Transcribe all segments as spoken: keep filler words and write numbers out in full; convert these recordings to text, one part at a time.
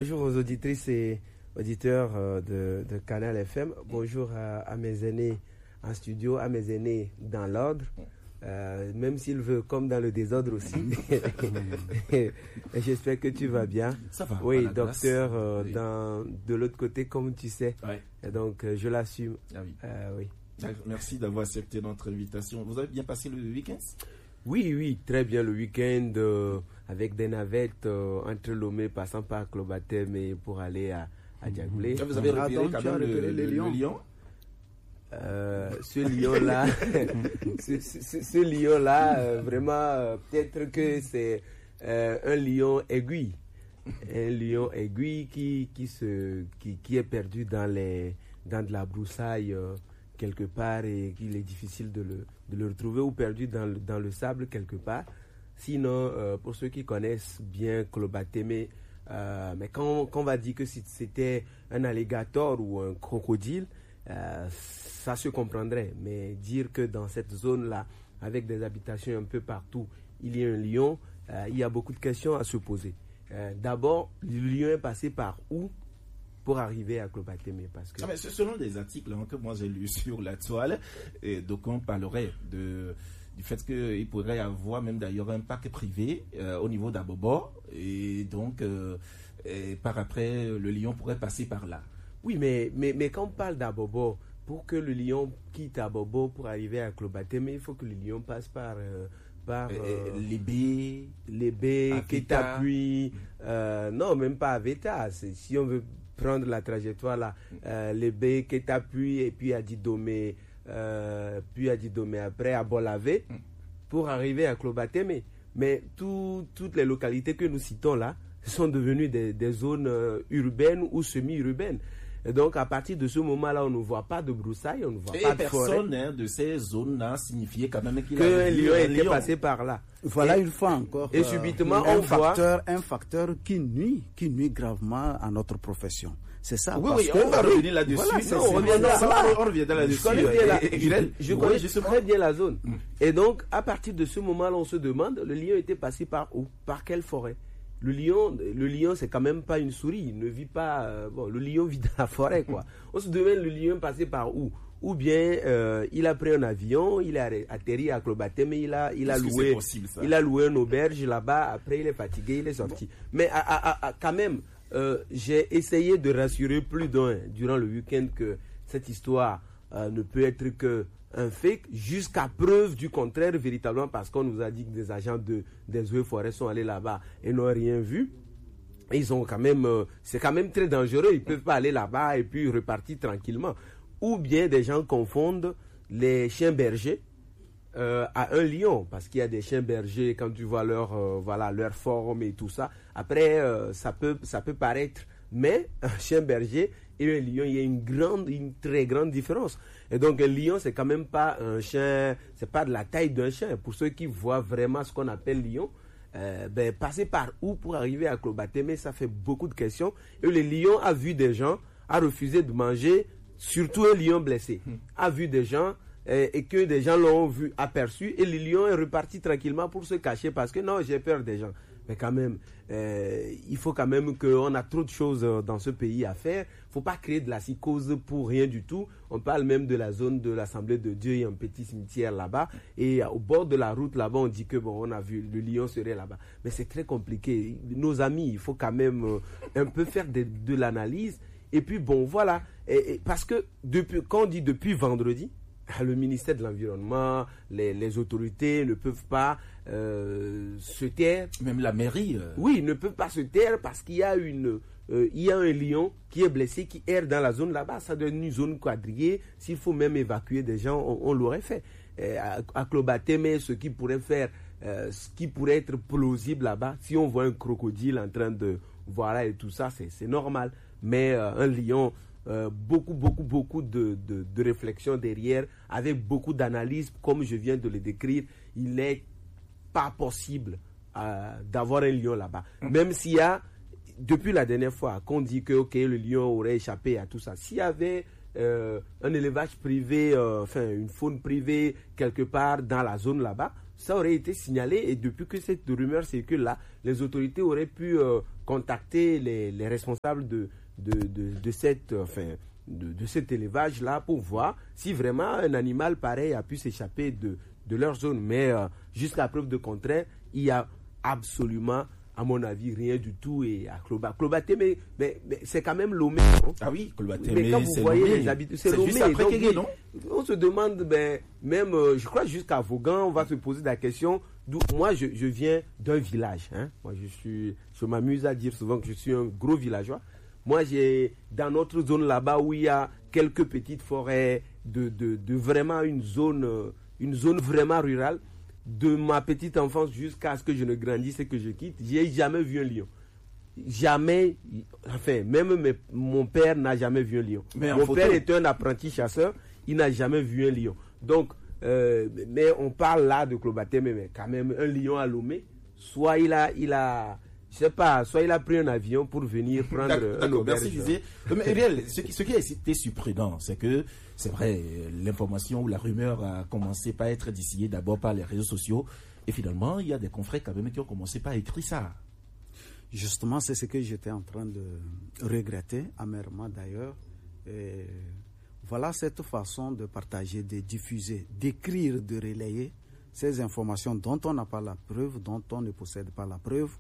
bonjour aux auditrices et auditeurs euh, de, de Canal F M. Bonjour à, à mes aînés en studio, à mes aînés dans l'ordre. Euh, même s'il veut, comme dans le désordre aussi. et, et j'espère que tu vas bien. Ça va. Oui, docteur, euh, oui. Dans, de l'autre côté, comme tu sais. Ouais. Et donc, euh, je l'assume. Ah oui. Euh, oui. Merci d'avoir accepté notre invitation. Vous avez bien passé le week-end? Oui, oui, très bien le week-end, euh, avec des navettes euh, entre Lomé, passant par Clobatem et pour aller à, à Diagoulé. Vous avez repéré donc, quand tu as même le, repéré les le- lions. le lion? Euh, ce lion-là, ce, ce, ce- ce lion-là, euh, vraiment, euh, peut-être que c'est euh, un lion aiguille, un lion aiguille qui qui se qui, qui est perdu dans les dans de la broussaille euh, quelque part et qu'il est difficile de le de le retrouver, ou perdu dans le, dans le sable quelque part. Sinon, euh, pour ceux qui connaissent bien Clobatémé, euh, mais quand, quand on va dire que si c'était un alligator ou un crocodile, euh, ça se comprendrait. Mais dire que dans cette zone-là, avec des habitations un peu partout, il y a un lion, euh, il y a beaucoup de questions à se poser. Euh, D'abord, le lion est passé par où pour arriver à Clobatémé? Parce que Ah, mais ce- selon des articles hein, que moi j'ai lus sur la toile, et donc on parlerait de, du fait qu'il pourrait y avoir même d'ailleurs un parc privé euh, au niveau d'Abobo, et donc euh, et par après le lion pourrait passer par là. oui, mais, mais, mais quand on parle d'Abobo, pour que le lion quitte Abobo pour arriver à Clobatémé, il faut que le lion passe par, euh, par Et- euh, et les baies, les baies, Aveta. Kétapui, euh, non, même pas Aveta. C'est- Si on veut prendre la trajectoire là, euh, les baies, Kétapui, et puis Adidomé, euh, puis Adidomé après à Bolavé, pour arriver à Clobatémé. Mais tout- toutes les localités que nous citons là sont devenues des, des zones euh, urbaines ou semi-urbaines. Et donc, à partir de ce moment-là, on ne voit pas de broussailles, on ne voit et pas de forêt. personne hein, de ces zones n'a signifié quand même qu'il Qu'un a vu lion un était lion. passé par là. Voilà Et- une fois encore. et subitement, un on voit- facteur, un facteur qui nuit, qui nuit gravement à notre profession. C'est ça. Oui, parce oui, que, on va oui, revenir là-dessus. voilà, c'est- Non, c'est- on reviendra c'est- ça, on reviendra là-dessus. Je connais bien la, Et- et- je, et- je oui, connais justement. très bien la zone. Et donc, à partir de ce moment-là, on se demande, le lion était passé par où? Par quelle forêt? Le lion, le lion, c'est quand même pas une souris. Il ne vit pas. euh, bon, le lion vit dans la forêt, quoi. On se demande, le lion passé par où? Ou bien euh, il a pris un avion, il a atterri à Clobatémé, il a, il a Est-ce que loué, c'est possible, ça? il a loué une auberge là-bas. Après, il est fatigué, il est sorti. Mais à, à- à- à- quand même, euh, j'ai essayé de rassurer plus d'un durant le week-end que cette histoire euh, ne peut être que un fake, jusqu'à preuve du contraire véritablement, parce qu'on nous a dit que des agents de, des eaux et forêts sont allés là-bas et n'ont rien vu. Ils ont quand même, euh, c'est quand même très dangereux. Ils peuvent pas aller là-bas et puis repartir tranquillement. Ou bien des gens confondent les chiens bergers euh, à un lion, parce qu'il y a des chiens bergers, quand tu vois leur euh, voilà leur forme et tout ça. Après, euh, ça peut ça peut paraître, mais un chien berger et un lion, il y a une grande, une très grande différence. Et donc un lion, c'est quand même pas un chien, c'est pas de la taille d'un chien. Pour ceux qui voient vraiment ce qu'on appelle lion, euh, ben passer par où pour arriver à Clobatémé, ça fait beaucoup de questions. Et le lion a vu des gens, a refusé de manger, surtout un lion blessé, a vu des gens euh, et que des gens l'ont vu, aperçu, et le lion est reparti tranquillement pour se cacher parce que non, j'ai peur des gens. Mais quand même, euh, il faut quand même qu'on a trop de choses euh, dans ce pays à faire. Il ne faut pas créer de la psychose pour rien du tout. On parle même de la zone de l'Assemblée de Dieu, il y a un petit cimetière là-bas. Et euh, au bord de la route là-bas, on dit que bon, on a vu, le lion serait là-bas. Mais c'est très compliqué. Nos amis, il faut quand même euh, un peu faire de, de l'analyse. Et puis bon, voilà. Et, et parce que depuis, quand on dit depuis vendredi, le ministère de l'Environnement, les, les autorités ne peuvent pas euh, se taire. Même la mairie. euh, Oui, ils ne peuvent pas se taire parce qu'il y a une, euh, il y a un lion qui est blessé, qui erre dans la zone là-bas. Ça donne une zone quadrillée. S'il faut même évacuer des gens, on, on l'aurait fait. Et à, à Clobatémé, ce qui pourrait faire, euh, ce qui pourrait être plausible là-bas, si on voit un crocodile en train de voilà et tout ça, c'est c'est normal. Mais euh, un lion, euh, beaucoup, beaucoup, beaucoup de, de, de réflexion derrière, avec beaucoup d'analyse, comme je viens de le décrire, il n'est pas possible euh, d'avoir un lion là-bas. Même s'il y a, depuis la dernière fois, qu'on dit que okay, le lion aurait échappé à tout ça, s'il y avait euh, un élevage privé, euh, enfin une faune privée quelque part dans la zone là-bas, ça aurait été signalé, et depuis que cette rumeur circule là, les autorités auraient pu euh, contacter les, les responsables de, de, de, de, cette, enfin, de, de cet élevage-là pour voir si vraiment un animal pareil a pu s'échapper de, de leur zone. Mais euh, jusqu'à preuve de contraire, il y a absolument, à mon avis, rien du tout. Et à Kloba, Klobaté, mais, mais, mais c'est quand même Lomé. Non? Ah oui, Klobaté, mais, mais quand vous voyez Lomé. les habitudes, c'est, c'est Lomé. Juste après donc, Kégué, non? On se demande, ben, même, euh, je crois jusqu'à Vaughan, on va se poser la question. D'où, moi, je, je viens d'un village. Hein. Moi, je suis, je m'amuse à dire souvent que je suis un gros villageois. Moi, j'ai dans notre zone là-bas où il y a quelques petites forêts, de, de, de vraiment une zone, une zone vraiment rurale. De ma petite enfance jusqu'à ce que je ne grandisse et que je quitte, j'ai jamais vu un lion. Jamais, enfin, même mes, mon père n'a jamais vu un lion. Mais mon père est un apprenti chasseur, il n'a jamais vu un lion. Donc, euh, mais on parle là de Klobaté, mais, mais quand même, un lion à Lomé, soit il a, il a, je sais pas, soit il a pris un avion pour venir prendre d'accord, un auberge. Merci, José. Mais réel, ce qui, ce qui a été surprenant, c'est que, c'est vrai, l'information ou la rumeur a commencé par être distillée d'abord par les réseaux sociaux, et finalement, il y a des confrères quand même qui ont commencé par écrire ça. Justement, c'est ce que j'étais en train de regretter, amèrement d'ailleurs. Et voilà cette façon de partager, de diffuser, d'écrire, de relayer ces informations dont on n'a pas la preuve, dont on ne possède pas la preuve.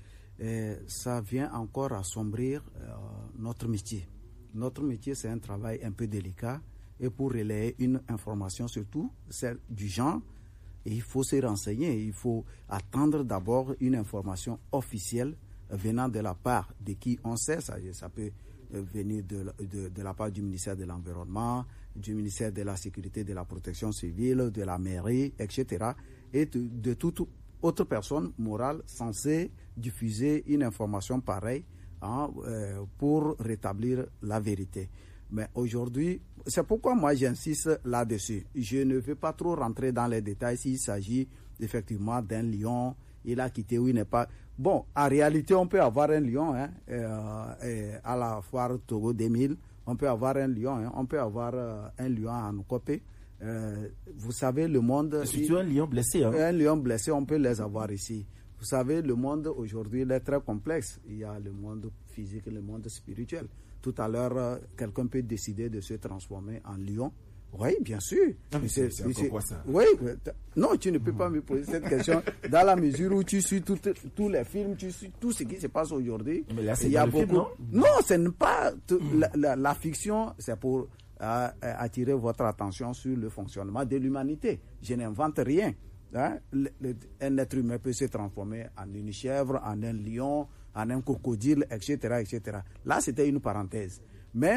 Et ça vient encore assombrir euh, notre métier. Notre métier, c'est un travail un peu délicat. Et pour relayer une information, surtout celle du genre, il faut se renseigner. Il faut attendre d'abord une information officielle venant de la part de qui on sait. Ça, ça peut venir de, de, de la part du ministère de l'Environnement, du ministère de la Sécurité et de la Protection civile, de la mairie, et cetera. Et de, de toute autre personne morale censée diffuser une information pareille hein, euh, pour rétablir la vérité. Mais aujourd'hui, c'est pourquoi moi j'insiste là-dessus. Je ne veux pas trop rentrer dans les détails s'il s'agit effectivement d'un lion, il a quitté ou il n'est pas. Bon, en réalité, on peut avoir un lion hein, euh, euh, à la foire Togo deux mille, on peut avoir un lion, hein, on peut avoir euh, un lion à Nkopé. Euh, vous savez, le monde... C'est surtout un lion blessé. Hein? Un lion blessé, on peut les avoir ici. Vous savez, le monde aujourd'hui, il est très complexe. Il y a le monde physique et le monde spirituel. Tout à l'heure, euh, quelqu'un peut décider de se transformer en lion. Oui, bien sûr. Non, mais c'est, c'est, c'est quoi ça? Oui, non, tu ne peux pas me poser cette question dans la mesure où tu suis tout, tous les films, tu suis tout ce qui se passe aujourd'hui. Mais là, c'est il y a beaucoup... film, non? Non, ce n'est pas... La, la, la fiction, c'est pour euh, attirer votre attention sur le fonctionnement de l'humanité. Je n'invente rien. Hein? Le, le, un être humain peut se transformer en une chèvre, en un lion, en un crocodile, et cetera, et cetera. Là, c'était une parenthèse. Mais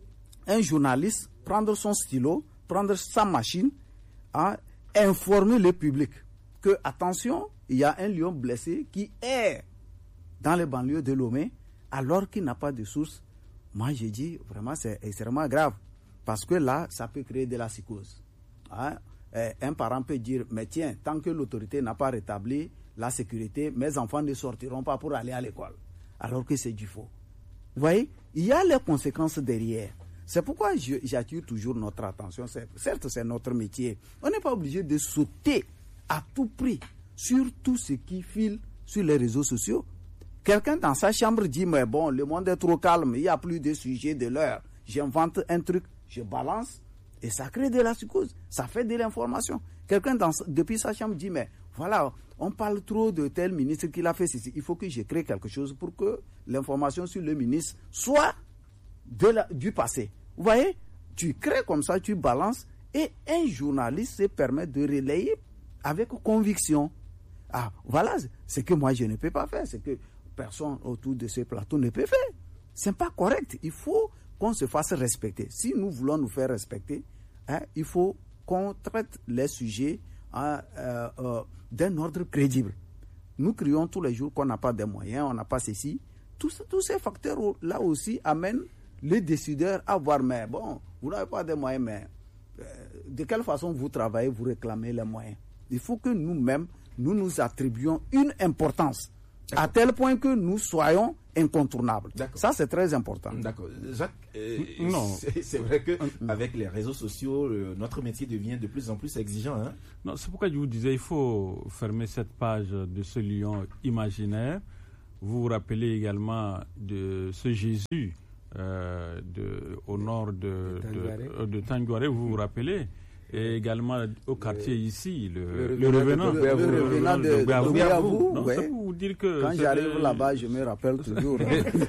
un journaliste, prendre son stylo, prendre sa machine, hein, informer le public que, attention, il y a un lion blessé qui est dans les banlieues de Lomé, alors qu'il n'a pas de source. Moi, je dis, vraiment, c'est extrêmement grave. Parce que là, ça peut créer de la psychose. Hein? Un parent peut dire, mais tiens, tant que l'autorité n'a pas rétabli la sécurité, mes enfants ne sortiront pas pour aller à l'école. Alors que c'est du faux. Vous voyez, il y a les conséquences derrière. C'est pourquoi j'attire toujours notre attention. C'est, certes, c'est notre métier. On n'est pas obligé de sauter à tout prix sur tout ce qui file sur les réseaux sociaux. Quelqu'un dans sa chambre dit, mais bon, le monde est trop calme, il n'y a plus de sujet de l'heure. J'invente un truc, je balance. Et ça crée de la psychose, ça fait de l'information. Quelqu'un dans, depuis sa chambre dit, mais voilà, on parle trop de tel ministre qu'il a fait ceci. Il faut que je crée quelque chose pour que l'information sur le ministre soit de la, du passé. Vous voyez, tu crées comme ça, tu balances, et un journaliste se permet de relayer avec conviction. Ah, voilà, ce que moi je ne peux pas faire, c'est que personne autour de ce plateau ne peut faire. Ce n'est pas correct. Il faut qu'on se fasse respecter. Si nous voulons nous faire respecter, hein, il faut qu'on traite les sujets hein, euh, euh, d'un ordre crédible. Nous crions tous les jours qu'on n'a pas de moyens, on n'a pas ceci. Tous, tous ces facteurs-là aussi amènent les décideurs à voir, mais bon, vous n'avez pas de moyens, mais euh, de quelle façon vous travaillez, vous réclamez les moyens. Il faut que nous-mêmes, nous nous attribuions une importance, d'accord, à tel point que nous soyons incontournables. D'accord. Ça, c'est très important. D'accord. Jacques, euh, non. C'est, c'est vrai qu'avec les réseaux sociaux, euh, notre métier devient de plus en plus exigeant. Hein? Non, c'est pourquoi je vous disais, il faut fermer cette page de ce lion imaginaire vous vous rappelez également de ce Jésus euh, de, au nord de, de, de Tanguaré, vous vous rappelez, et également au quartier le, ici, le, le, le revenant, le, le, le revenant de, de, de Biavou. Non, ouais. C'est pour vous dire que quand j'arrive là-bas, je me rappelle toujours.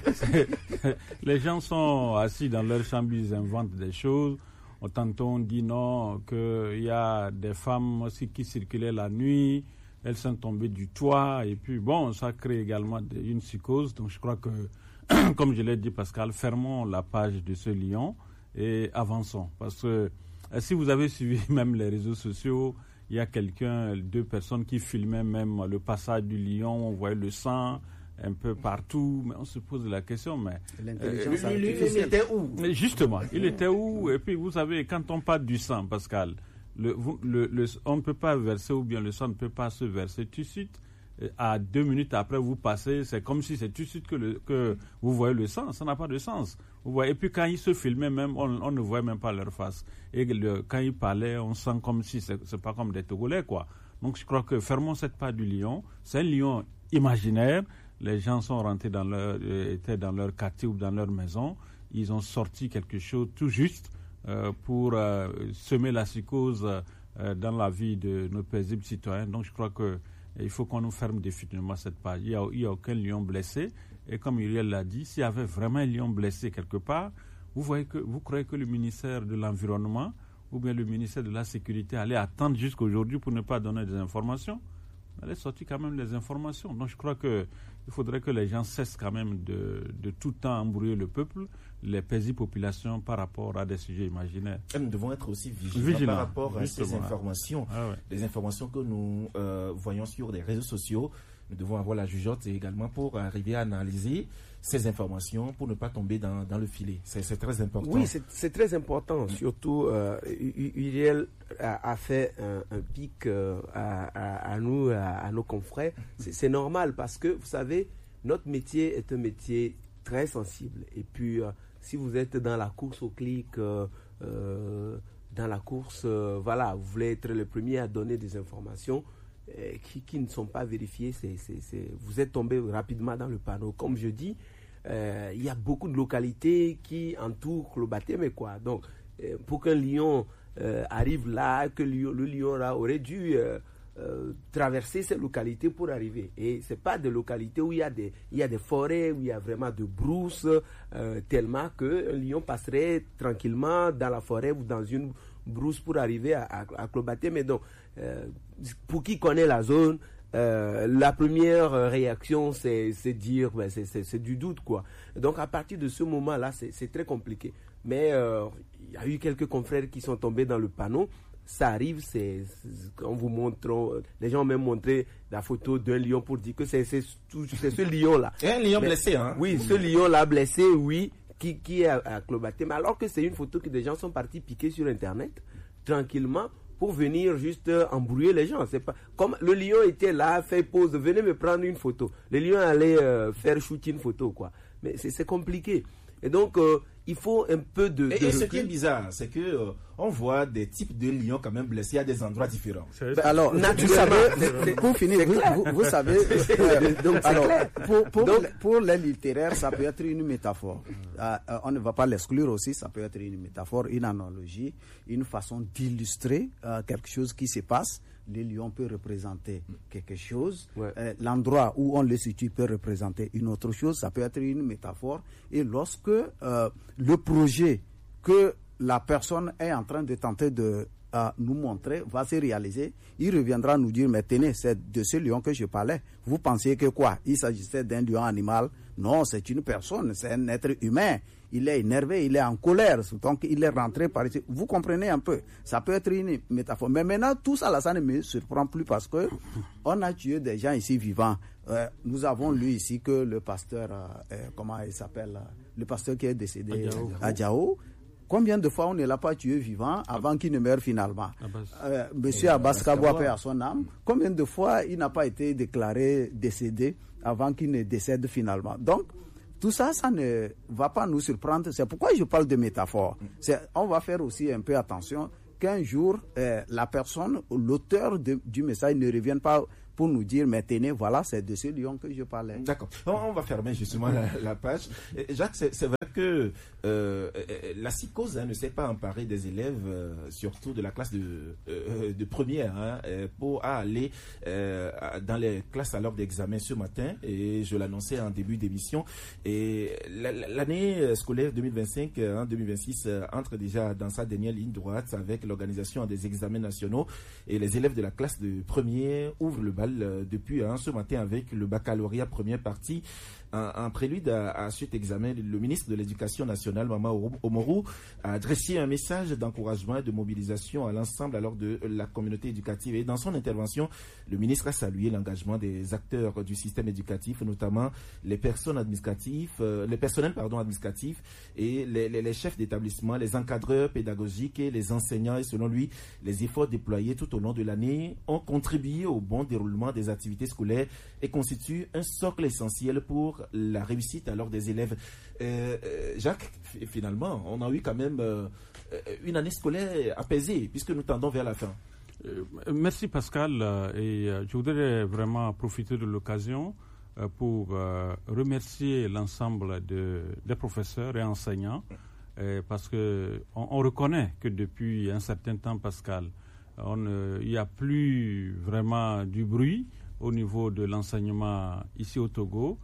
Les gens sont assis dans leur chambre, ils inventent des choses. Tantôt on dit non, qu'il y a des femmes aussi qui circulaient la nuit, elles sont tombées du toit, et puis bon, ça crée également une psychose. Donc je crois que, comme je l'ai dit Pascal, fermons la page de ce lion et avançons. Parce que si vous avez suivi même les réseaux sociaux, il y a quelqu'un, deux personnes qui filmaient même le passage du lion, on voyait le sang un peu partout, mais on se pose la question, mais... L'intelligence euh, lui, lui, il était où? Mais justement, il était où? Et puis vous savez, quand on parle du sang, Pascal, le, le, le, on ne peut pas verser, ou bien le sang ne peut pas se verser tout de suite. À deux minutes après, vous passez, c'est comme si c'est tout de suite que, le, que vous voyez le sang, ça n'a pas de sens. Vous voyez, et puis quand ils se filmaient même, on, on ne voyait même pas leur face. Et le, quand ils parlaient, on sent comme si, c'est, c'est pas comme des Togolais, quoi. Donc je crois que fermons cette part du lion. C'est un lion imaginaire. Les gens sont rentrés dans leur, euh, étaient dans leur quartier ou dans leur maison. Ils ont sorti quelque chose tout juste euh, pour euh, semer la psychose euh, dans la vie de nos paisibles citoyens. Donc je crois que il faut qu'on nous ferme définitivement cette page. Il n'y a, il y a aucun lion blessé. Et comme Uriel l'a dit, s'il y avait vraiment un lion blessé quelque part, vous voyez que vous croyez que le ministère de l'Environnement ou bien le ministère de la Sécurité allait attendre jusqu'à aujourd'hui pour ne pas donner des informations? On allait sortir quand même les informations. Donc je crois que il faudrait que les gens cessent quand même de, de tout le temps embrouiller le peuple, les paisibles populations par rapport à des sujets imaginaires. Et nous devons être aussi vigilants, vigilants par rapport à ces informations. Ah ouais. Les informations que nous euh, voyons sur les réseaux sociaux, nous devons avoir la jugeote également pour arriver à analyser ces informations pour ne pas tomber dans, dans le filet. C'est, c'est très important. Oui, c'est, c'est très important. Mmh. Surtout, euh, Uriel a, a fait un, un pic euh, à, à, à nous, à, à nos confrères. C'est, c'est normal parce que, vous savez, notre métier est un métier très sensible. Et puis, euh, si vous êtes dans la course au clic, euh, euh, dans la course, euh, voilà, vous voulez être le premier à donner des informations euh, qui, qui ne sont pas vérifiées, c'est, c'est, c'est, vous êtes tombé rapidement dans le panneau. Comme je dis, euh, il y a beaucoup de localités qui entourent Klobaté, mais quoi. Donc, euh, pour qu'un lion euh, arrive là, que le, le lion là aurait dû euh, euh, traverser ces localités pour arriver. Et c'est pas des localités où il y a des, il y a des forêts, où il y a vraiment de brousses, euh, tellement qu'un lion passerait tranquillement dans la forêt ou dans une brousse pour arriver à, à, à Klobaté. Mais donc, euh, pour qui connaît la zone, Euh, la première réaction, c'est, c'est dire, ben, c'est, c'est, c'est du doute, quoi. Donc, à partir de ce moment-là, c'est, c'est très compliqué. Mais euh, il y a eu quelques confrères qui sont tombés dans le panneau. Ça arrive, c'est, c'est on vous montre, les gens ont même montré la photo d'un lion pour dire que c'est, c'est, c'est ce lion-là. Et un lion Mais, blessé, hein? Oui, ce lion-là blessé, oui, qui, qui est à, à Klobaté. Mais alors que c'est une photo que des gens sont partis piquer sur Internet, tranquillement, pour venir juste embrouiller les gens. C'est pas comme le lion était là, fait pause, venez me prendre une photo. Le lion allait euh, faire shoot une photo, quoi. Mais c'est, c'est compliqué. Et donc, euh, il faut un peu de... Et, de et ce qui est bizarre, c'est que euh, on voit des types de lions quand même blessés à des endroits différents. Ben alors, naturellement, pour finir, vous, vous, vous savez, euh, donc, alors, pour, pour, donc, pour les littéraires, ça peut être une métaphore. Euh, on ne va pas l'exclure aussi, ça peut être une métaphore, une analogie, une façon d'illustrer euh, quelque chose qui se passe. Le lion peut représenter quelque chose. Ouais. Euh, l'endroit où on le situe peut représenter une autre chose. Ça peut être une métaphore. Et lorsque euh, le projet que la personne est en train de tenter de euh, nous montrer va se réaliser, il reviendra nous dire, mais tenez, c'est de ce lion que je parlais. Vous pensiez que quoi? Il s'agissait d'un lion animal? Non, c'est une personne, c'est un être humain. Il est énervé, il est en colère, donc il est rentré par ici. Vous comprenez un peu, ça peut être une métaphore. Mais maintenant, tout ça, là, ça ne me surprend plus parce que on a tué des gens ici vivants. Euh, nous avons lu ici que le pasteur, euh, comment il s'appelle, le pasteur qui est décédé à Diao, combien de fois on ne l'a pas tué vivant avant qu'il ne meure finalement? euh, Monsieur Abbas Kabwa, paix à son âme, combien de fois il n'a pas été déclaré décédé avant qu'il ne décède finalement? Donc, tout ça, ça ne va pas nous surprendre. C'est pourquoi je parle de métaphore. C'est, on va faire aussi un peu attention qu'un jour, euh, la personne, l'auteur de, du message ne revienne pas pour nous dire, mais tenez, voilà, c'est de ce lion que je parlais. D'accord. On, on va fermer justement la, la page. Jacques, c'est, c'est vrai que euh, la psychose hein, ne s'est pas emparée des élèves, euh, surtout de la classe de, euh, de première, hein, pour aller euh, dans les classes à l'heure d'examen ce matin. Et je l'annonçais en début d'émission. Et l'année scolaire deux mille vingt-cinq hein, deux mille vingt-six entre déjà dans sa dernière ligne droite avec l'organisation des examens nationaux. Et les élèves de la classe de première ouvrent le bal euh, depuis hein, ce matin avec le baccalauréat première partie. En, en prélude à, à cet examen, le ministre de l'Éducation nationale, Mama Omorou, a adressé un message d'encouragement et de mobilisation à l'ensemble alors de la communauté éducative. Et dans son intervention, le ministre a salué l'engagement des acteurs du système éducatif, notamment les personnes administratives, euh, les personnels pardon, administratifs et les, les, les chefs d'établissement, les encadreurs pédagogiques et les enseignants. Et selon lui, les efforts déployés tout au long de l'année ont contribué au bon déroulement des activités scolaires et constituent un socle essentiel pour la réussite alors des élèves. Euh, euh, Jacques, finalement, on a eu quand même euh, une année scolaire apaisée puisque nous tendons vers la fin. Euh, merci Pascal et euh, je voudrais vraiment profiter de l'occasion euh, pour euh, remercier l'ensemble de, des professeurs et enseignants euh, parce que on, on reconnaît que depuis un certain temps, Pascal, on, euh, il n'y a plus vraiment du bruit au niveau de l'enseignement ici au Togo.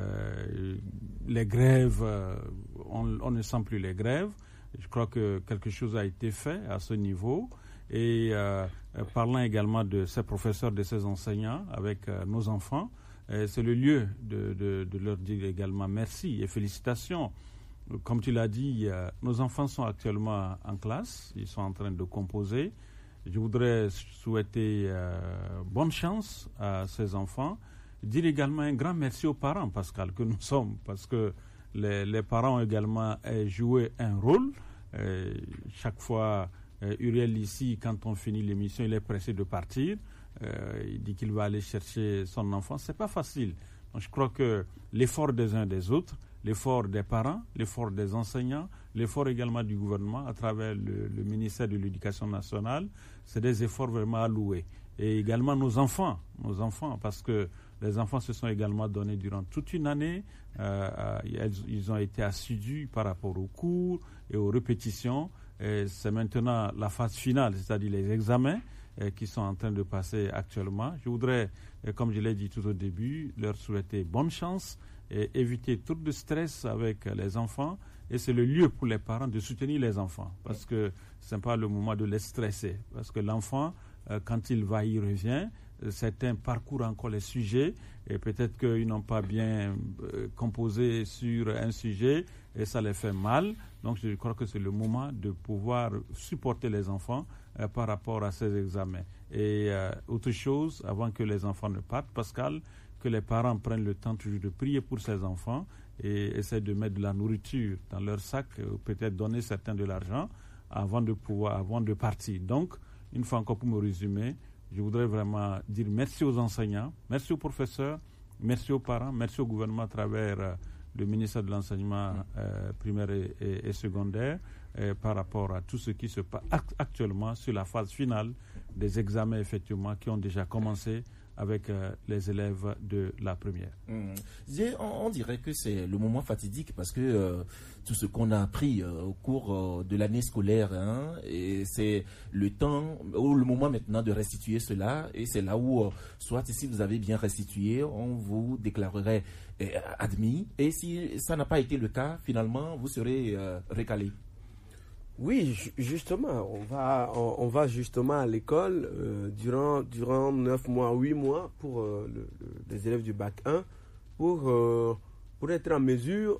Euh, les grèves, euh, on, on ne sent plus les grèves. Je crois que quelque chose a été fait à ce niveau. Et euh, euh, parlant également de ces professeurs, de ces enseignants avec euh, nos enfants, euh, c'est le lieu de, de, de leur dire également merci et félicitations. Comme tu l'as dit, euh, nos enfants sont actuellement en classe, ils sont en train de composer. Je voudrais souhaiter euh, bonne chance à ces enfants. Dire également un grand merci aux parents, Pascal, que nous sommes, parce que les, les parents ont également euh, joué un rôle. Euh, chaque fois, euh, Uriel ici, quand on finit l'émission, il est pressé de partir. Euh, il dit qu'il va aller chercher son enfant. C'est pas facile. Donc, je crois que l'effort des uns des autres, l'effort des parents, l'effort des enseignants, l'effort également du gouvernement à travers le, le ministère de l'Éducation nationale, c'est des efforts vraiment à louer. Et également nos enfants, nos enfants, parce que les enfants se sont également donnés durant toute une année. Euh, ils, ils ont été assidus par rapport aux cours et aux répétitions. Et c'est maintenant la phase finale, c'est-à-dire les examens euh, qui sont en train de passer actuellement. Je voudrais, euh, comme je l'ai dit tout au début, leur souhaiter bonne chance et éviter tout de stress avec les enfants. Et c'est le lieu pour les parents de soutenir les enfants, parce que ce n'est pas le moment de les stresser. Parce que l'enfant, euh, quand il va, il revient. Certains parcourent encore les sujets et peut-être qu'ils n'ont pas bien euh, composé sur un sujet et ça les fait mal. Donc je crois que c'est le moment de pouvoir supporter les enfants euh, par rapport à ces examens. Et euh, autre chose, avant que les enfants ne partent, Pascal, que les parents prennent le temps toujours de prier pour ces enfants et essaient de mettre de la nourriture dans leur sac, euh, peut-être donner certains de l'argent avant de pouvoir, avant de partir. Donc, une fois encore pour me résumer, je voudrais vraiment dire merci aux enseignants, merci aux professeurs, merci aux parents, merci au gouvernement à travers euh, le ministère de l'enseignement euh, primaire et, et, et secondaire euh, par rapport à tout ce qui se passe actuellement sur la phase finale des examens effectivement qui ont déjà commencé avec euh, les élèves de la première. Mmh. On, on dirait que c'est le moment fatidique parce que euh, tout ce qu'on a appris euh, au cours euh, de l'année scolaire, hein, et c'est le temps ou le moment maintenant de restituer cela, et c'est là où, euh, soit si vous avez bien restitué, on vous déclarerait euh, admis, et si ça n'a pas été le cas, finalement, vous serez euh, recalé. Oui, justement, on va, on, on va justement à l'école euh, durant durant neuf mois, huit mois pour euh, le, le, les élèves du bac un pour euh, pour être en mesure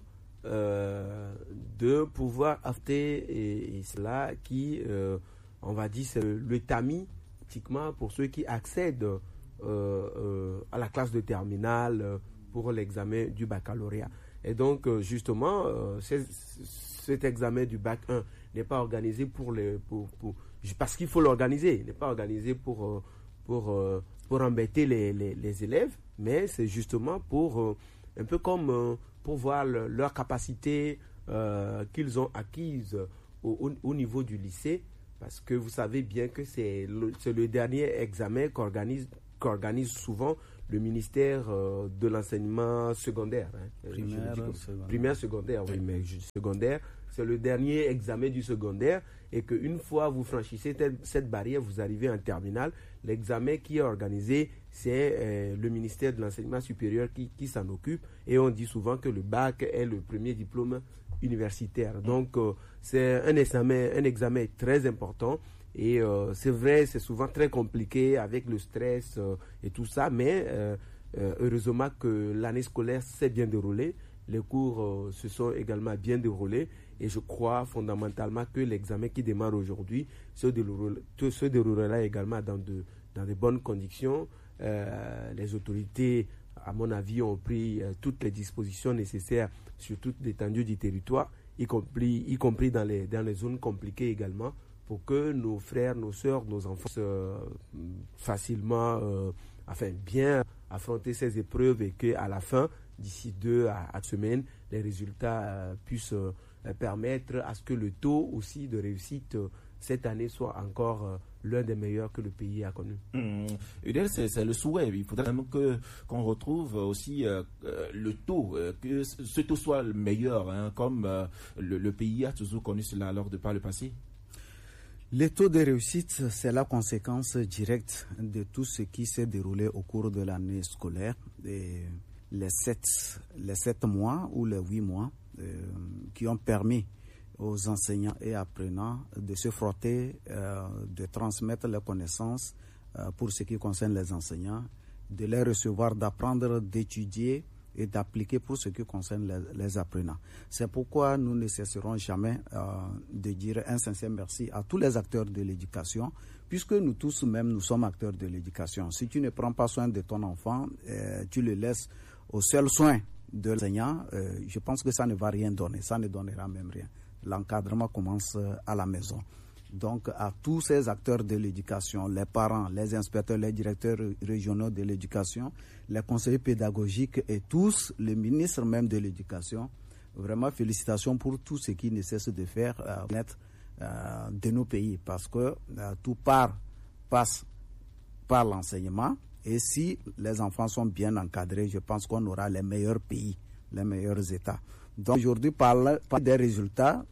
euh, de pouvoir after et, et cela qui, euh, on va dire, c'est le tamis pratiquement pour ceux qui accèdent euh, euh, à la classe de terminale pour l'examen du baccalauréat. Et donc justement, euh, c'est, cet examen du bac un n'est pas organisé pour les pour, pour parce qu'il faut l'organiser, il n'est pas organisé pour pour pour embêter les, les, les élèves, mais c'est justement pour un peu comme pour voir le, leur capacité euh, qu'ils ont acquise au, au, au niveau du lycée, parce que vous savez bien que c'est le, c'est le dernier examen qu'organise qu'organise souvent le ministère euh, de l'enseignement secondaire. Hein. Primaire, secondaire. Primaire, secondaire, oui, mais secondaire, c'est le dernier examen du secondaire et qu'une fois vous franchissez cette barrière, vous arrivez en terminale. L'examen qui est organisé, c'est euh, le ministère de l'enseignement supérieur qui, qui s'en occupe et on dit souvent que le bac est le premier diplôme universitaire. Donc, euh, c'est un examen, un examen très important. Et euh, c'est vrai, c'est souvent très compliqué avec le stress euh, et tout ça, mais euh, euh, heureusement que l'année scolaire s'est bien déroulée, les cours euh, se sont également bien déroulés et je crois fondamentalement que l'examen qui démarre aujourd'hui se déroulera, se déroulera également dans de, dans de bonnes conditions. Euh, les autorités, à mon avis, ont pris euh, toutes les dispositions nécessaires sur toute l'étendue du territoire, y compris, y compris dans, les, dans les zones compliquées également, pour que nos frères, nos sœurs, nos enfants euh, facilement, euh, enfin bien affronter ces épreuves et qu'à la fin, d'ici deux à quatre semaines, les résultats euh, puissent euh, permettre à ce que le taux aussi de réussite euh, cette année soit encore euh, l'un des meilleurs que le pays a connu. Mmh. C'est, c'est le souhait. Il faudrait même que, qu'on retrouve aussi euh, euh, le taux, euh, que ce taux soit le meilleur, hein, comme euh, le, le pays a toujours connu cela lors de par le passé. Le taux de réussite, c'est la conséquence directe de tout ce qui s'est déroulé au cours de l'année scolaire. Et les sept, les sept mois ou les huit mois euh, qui ont permis aux enseignants et apprenants de se frotter, euh, de transmettre les connaissances euh, pour ce qui concerne les enseignants, de les recevoir, d'apprendre, d'étudier et d'appliquer pour ce qui concerne les, les apprenants. C'est pourquoi nous ne cesserons jamais euh, de dire un sincère merci à tous les acteurs de l'éducation, puisque nous tous même, nous sommes acteurs de l'éducation. Si tu ne prends pas soin de ton enfant, euh, tu le laisses au seul soin de l'enseignant, euh, je pense que ça ne va rien donner, ça ne donnera même rien. L'encadrement commence à la maison. Donc, à tous ces acteurs de l'éducation, les parents, les inspecteurs, les directeurs régionaux de l'éducation, les conseillers pédagogiques et tous, les ministres même de l'éducation, vraiment félicitations pour tout ce qu'ils ne cessent de faire euh, euh, de nos pays, parce que euh, tout part, passe par l'enseignement, et si les enfants sont bien encadrés, je pense qu'on aura les meilleurs pays, les meilleurs États. Donc aujourd'hui, par, par des résultats,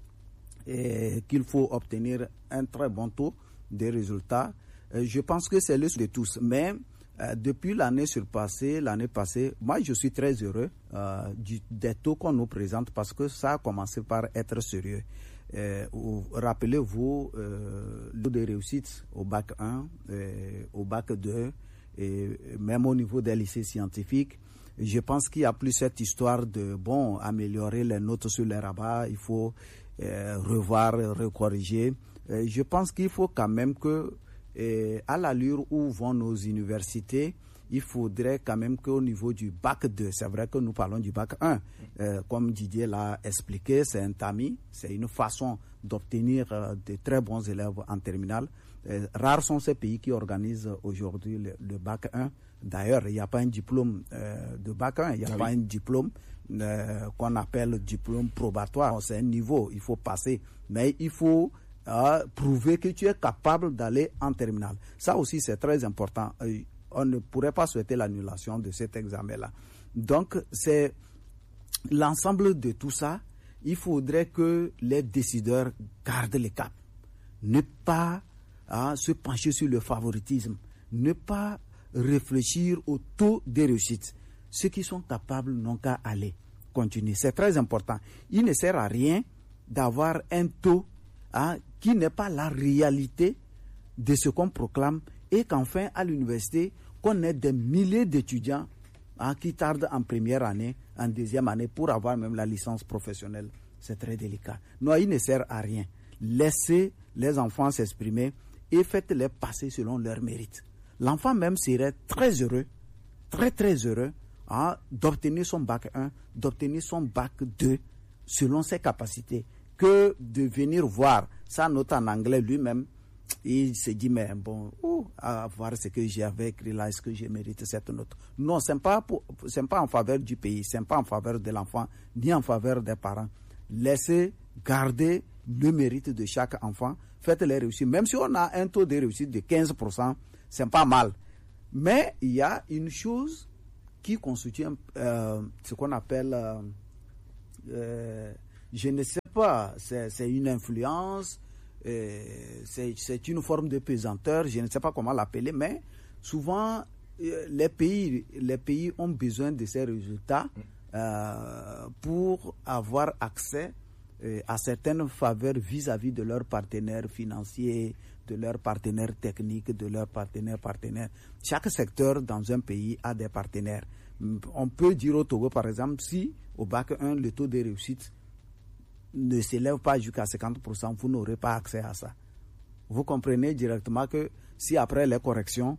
et qu'il faut obtenir un très bon taux de résultats. Euh, je pense que c'est le souhait de tous. Mais euh, depuis l'année surpassée, l'année passée, moi je suis très heureux euh, du, des taux qu'on nous présente parce que ça a commencé par être sérieux. Euh, rappelez-vous euh, le taux de réussite au bac un, euh, au bac deux, et même au niveau des lycées scientifiques. Je pense qu'il n'y a plus cette histoire de, bon, améliorer les notes sur les rabats, il faut euh, revoir, recorriger. Euh, je pense qu'il faut quand même que, euh, à l'allure où vont nos universités, il faudrait quand même qu'au niveau du bac deux, c'est vrai que nous parlons du bac un, euh, comme Didier l'a expliqué, c'est un tamis, c'est une façon d'obtenir euh, de très bons élèves en terminale. Euh, rares sont ces pays qui organisent aujourd'hui le, le bac un. D'ailleurs, il n'y a pas un diplôme euh, de bac un, il n'y a ah pas oui. un diplôme euh, qu'on appelle diplôme probatoire. C'est un niveau, il faut passer, mais il faut euh, prouver que tu es capable d'aller en terminale. Ça aussi, c'est très important. Euh, on ne pourrait pas souhaiter l'annulation de cet examen-là. Donc, c'est l'ensemble de tout ça. Il faudrait que les décideurs gardent le cap. Ne pas hein, se pencher sur le favoritisme. Ne pas réfléchir au taux de réussite. Ceux qui sont capables n'ont qu'à aller continuer. C'est très important. Il ne sert à rien d'avoir un taux hein, qui n'est pas la réalité de ce qu'on proclame et qu'enfin à l'université, qu'on ait des milliers d'étudiants hein, qui tardent en première année, en deuxième année pour avoir même la licence professionnelle. C'est très délicat. Non, il ne sert à rien. Laissez les enfants s'exprimer et faites-les passer selon leur mérite. L'enfant même serait très heureux, très très heureux hein, d'obtenir son bac un, d'obtenir son bac deux selon ses capacités, que de venir voir sa note en anglais lui-même. Il se dit, mais bon, oh, à voir ce que j'avais écrit là, est-ce que je mérite cette note? Non, ce n'est pas, pas en faveur du pays, ce n'est pas en faveur de l'enfant, ni en faveur des parents. Laissez garder le mérite de chaque enfant, faites-les réussir. Même si on a un taux de réussite de quinze pour cent, c'est pas mal. Mais il y a une chose qui constitue euh, ce qu'on appelle, euh, euh, je ne sais pas, c'est, c'est une influence, euh, c'est, c'est une forme de pesanteur, je ne sais pas comment l'appeler, mais souvent euh, les pays, les pays ont besoin de ces résultats euh, pour avoir accès euh, à certaines faveurs vis-à-vis de leurs partenaires financiers, de leurs partenaires techniques, de leurs partenaires partenaires. Chaque secteur dans un pays a des partenaires. On peut dire au Togo, par exemple, si au bac un, le taux de réussite ne s'élève pas jusqu'à cinquante pour cent, vous n'aurez pas accès à ça. Vous comprenez directement que si après les corrections,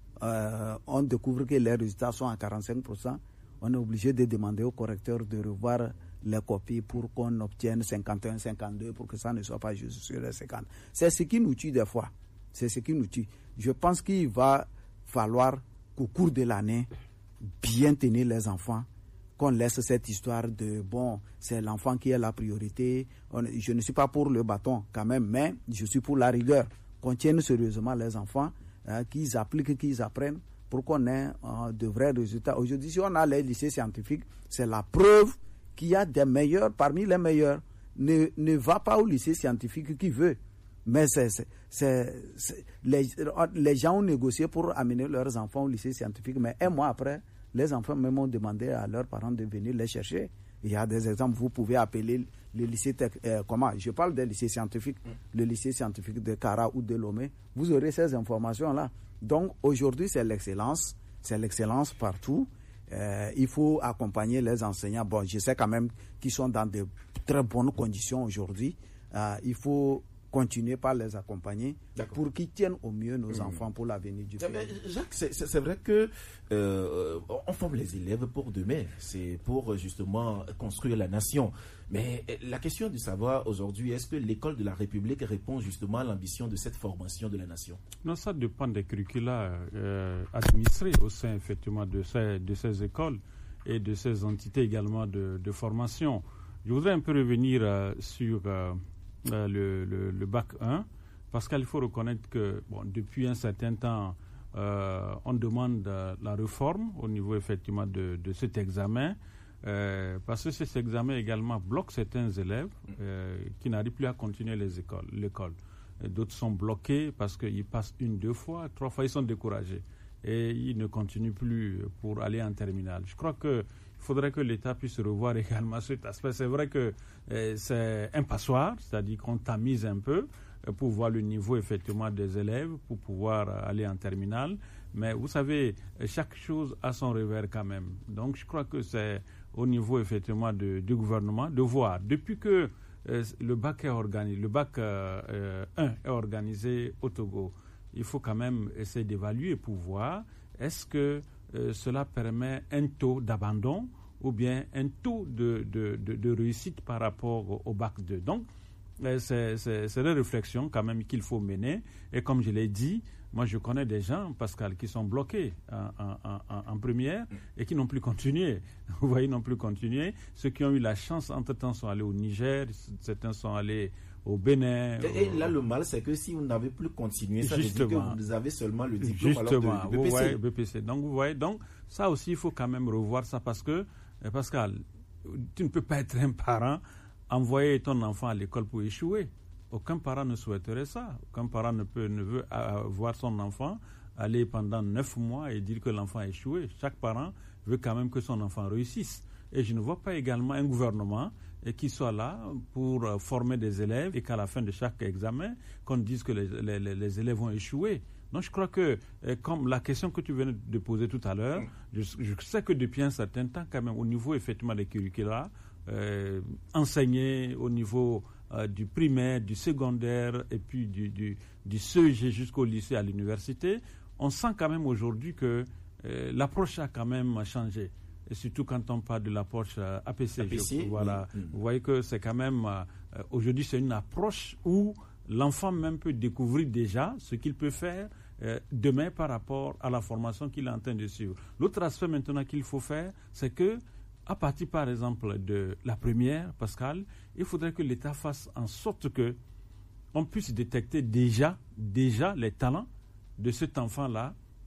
euh, on découvre que les résultats sont à quarante-cinq pour cent, on est obligé de demander au correcteur de revoir les copies pour qu'on obtienne cinquante et un, cinquante-deux, pour que ça ne soit pas juste sur les cinquante. C'est ce qui nous tue des fois. C'est ce qui nous tue. Je pense qu'il va falloir qu'au cours de l'année, bien tenir les enfants, qu'on laisse cette histoire de, bon, c'est l'enfant qui est la priorité. On, je ne suis pas pour le bâton quand même, mais je suis pour la rigueur. Qu'on tienne sérieusement les enfants, hein, qu'ils appliquent, qu'ils apprennent, pour qu'on ait euh, de vrais résultats. Aujourd'hui, si on a les lycées scientifiques, c'est la preuve qu'il y a des meilleurs parmi les meilleurs. Ne, ne va pas au lycée scientifique qui veut. Mais c'est, c'est, c'est, c'est, les, les gens ont négocié pour amener leurs enfants au lycée scientifique, mais un mois après, les enfants même ont demandé à leurs parents de venir les chercher. Il y a des exemples, vous pouvez appeler le lycée, euh, comment, je parle des lycées scientifiques, le lycée scientifique de Kara ou de Lomé, vous aurez ces informations-là. Donc aujourd'hui, c'est l'excellence, c'est l'excellence partout. Euh, il faut accompagner les enseignants. Bon, je sais quand même qu'ils sont dans de très bonnes conditions aujourd'hui. Euh, il faut continuer par les accompagner. D'accord. Pour qu'ils tiennent au mieux nos mmh. enfants pour l'avenir du pays. Jacques, c'est, c'est, c'est vrai que euh, on forme les élèves pour demain. C'est pour justement construire la nation. Mais la question du savoir aujourd'hui, est-ce que l'école de la République répond justement à l'ambition de cette formation de la nation? Non, ça dépend des curricula euh, administrés au sein effectivement de ces, de ces écoles et de ces entités également de, de formation. Je voudrais un peu revenir euh, sur euh, euh, le, le, le bac un, parce qu'il faut reconnaître que bon, depuis un certain temps, euh, on demande euh, la réforme au niveau effectivement de, de cet examen. Euh, parce que cet examen également bloque certains élèves euh, qui n'arrivent plus à continuer les écoles, l'école. Et d'autres sont bloqués parce qu'ils passent une, deux fois, trois fois, ils sont découragés. Et ils ne continuent plus pour aller en terminale. Je crois qu'il faudrait que l'État puisse revoir également cet aspect. C'est vrai que euh, c'est un passoire, c'est-à-dire qu'on tamise un peu euh, pour voir le niveau effectivement des élèves, pour pouvoir euh, aller en terminale. Mais vous savez, chaque chose a son revers quand même. Donc je crois que c'est au niveau effectivement de, du gouvernement de voir. Depuis que euh, le bac est organisé, le bac euh, euh, un est organisé au Togo, il faut quand même essayer d'évaluer pour voir est-ce que euh, cela permet un taux d'abandon ou bien un taux de, de, de, de réussite par rapport au, au bac deux. Donc euh, c'est, c'est, c'est des réflexions quand même qu'il faut mener. Et comme je l'ai dit, moi, je connais des gens, Pascal, qui sont bloqués en, en, en, en première et qui n'ont plus continué. Vous voyez, n'ont plus continué. Ceux qui ont eu la chance, entre-temps, sont allés au Niger, certains sont allés au Bénin. Et, et là, le mal, c'est que si vous n'avez plus continué, ça veut dire que vous avez seulement le diplôme Justement, alors de, de B P C. Vous voyez, B P C. Donc, vous voyez, donc, ça aussi, il faut quand même revoir ça parce que, Pascal, tu ne peux pas être un parent, envoyer ton enfant à l'école pour échouer. Aucun parent ne souhaiterait ça. Aucun parent ne, peut, ne veut voir son enfant aller pendant neuf mois et dire que l'enfant a échoué. Chaque parent veut quand même que son enfant réussisse. Et je ne vois pas également un gouvernement qui soit là pour former des élèves et qu'à la fin de chaque examen, qu'on dise que les, les, les élèves ont échoué. Donc je crois que, comme la question que tu venais de poser tout à l'heure, je, je sais que depuis un certain temps, quand même, au niveau effectivement des curricula, euh, enseigner au niveau Euh, du primaire, du secondaire et puis du, du, du C E G jusqu'au lycée, à l'université, on sent quand même aujourd'hui que euh, l'approche a quand même changé. Et surtout quand on parle de l'approche euh, A P C. A P C je, voilà. Oui. Vous voyez que c'est quand même, euh, aujourd'hui, c'est une approche où l'enfant même peut découvrir déjà ce qu'il peut faire euh, demain par rapport à la formation qu'il est en train de suivre. L'autre aspect maintenant qu'il faut faire, c'est que à partir, par exemple, de la première, Pascal, il faudrait que l'État fasse en sorte que on puisse détecter déjà, déjà les talents de cet enfant-là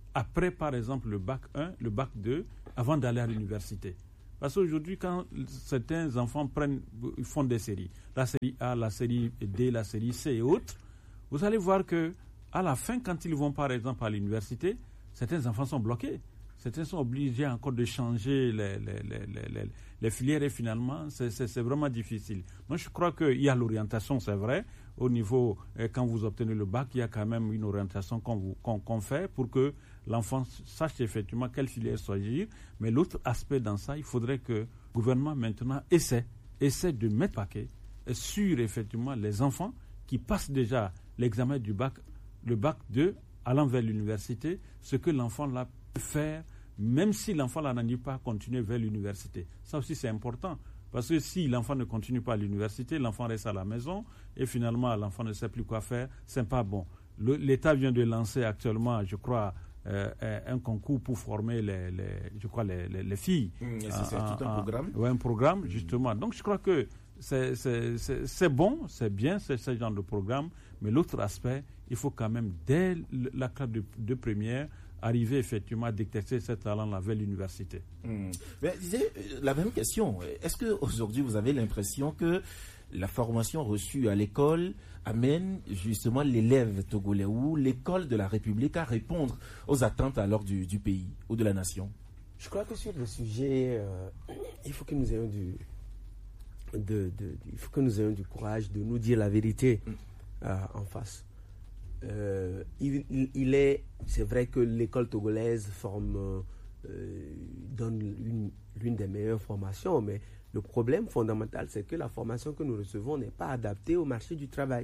après, par exemple, le bac un, le bac deux, avant d'aller à l'université. Parce qu'aujourd'hui, quand certains enfants prennent, ils font des séries, la série A, la série D, la série C et autres, vous allez voir que à la fin, quand ils vont par exemple à l'université, certains enfants sont bloqués. Certains sont obligés encore de changer les, les, les, les, les filières et finalement, c'est, c'est, c'est vraiment difficile. Moi, je crois qu'il y a l'orientation, c'est vrai. Au niveau, quand vous obtenez le bac, il y a quand même une orientation qu'on, vous, qu'on, qu'on fait pour que l'enfant sache effectivement quelle filière choisir. Mais l'autre aspect dans ça, il faudrait que le gouvernement maintenant essaie, essaie de mettre paquet sur effectivement les enfants qui passent déjà l'examen du bac, le bac deux, allant vers l'université, ce que l'enfant là peut faire, même si l'enfant là n'en pas continuer vers l'université. Ça aussi c'est important. Parce que si l'enfant ne continue pas à l'université, l'enfant reste à la maison et finalement l'enfant ne sait plus quoi faire, c'est pas bon. Le, L'État vient de lancer actuellement, je crois, euh, un concours pour former les, les, je crois les, les, les filles. Mmh, c'est, c'est tout un programme. Oui, un programme, justement. Donc je crois que c'est, c'est, c'est, c'est bon, c'est bien, c'est ce genre de programme, mais l'autre aspect, il faut quand même, dès la classe de, de première, arriver effectivement à détecter ce talent-là vers l'université. Mmh. Mais disais, la même question, est-ce qu'aujourd'hui vous avez l'impression que la formation reçue à l'école amène justement l'élève togolais ou l'école de la République à répondre aux attentes alors du, du pays ou de la nation? Je crois que sur le sujet, euh, il faut que nous ayons du, de, de, de, il faut que nous ayons du courage de nous dire la vérité euh, en face. Euh, il, il, il est, c'est vrai que l'école togolaise forme, euh, donne une, l'une des meilleures formations, mais le problème fondamental, c'est que la formation que nous recevons n'est pas adaptée au marché du travail.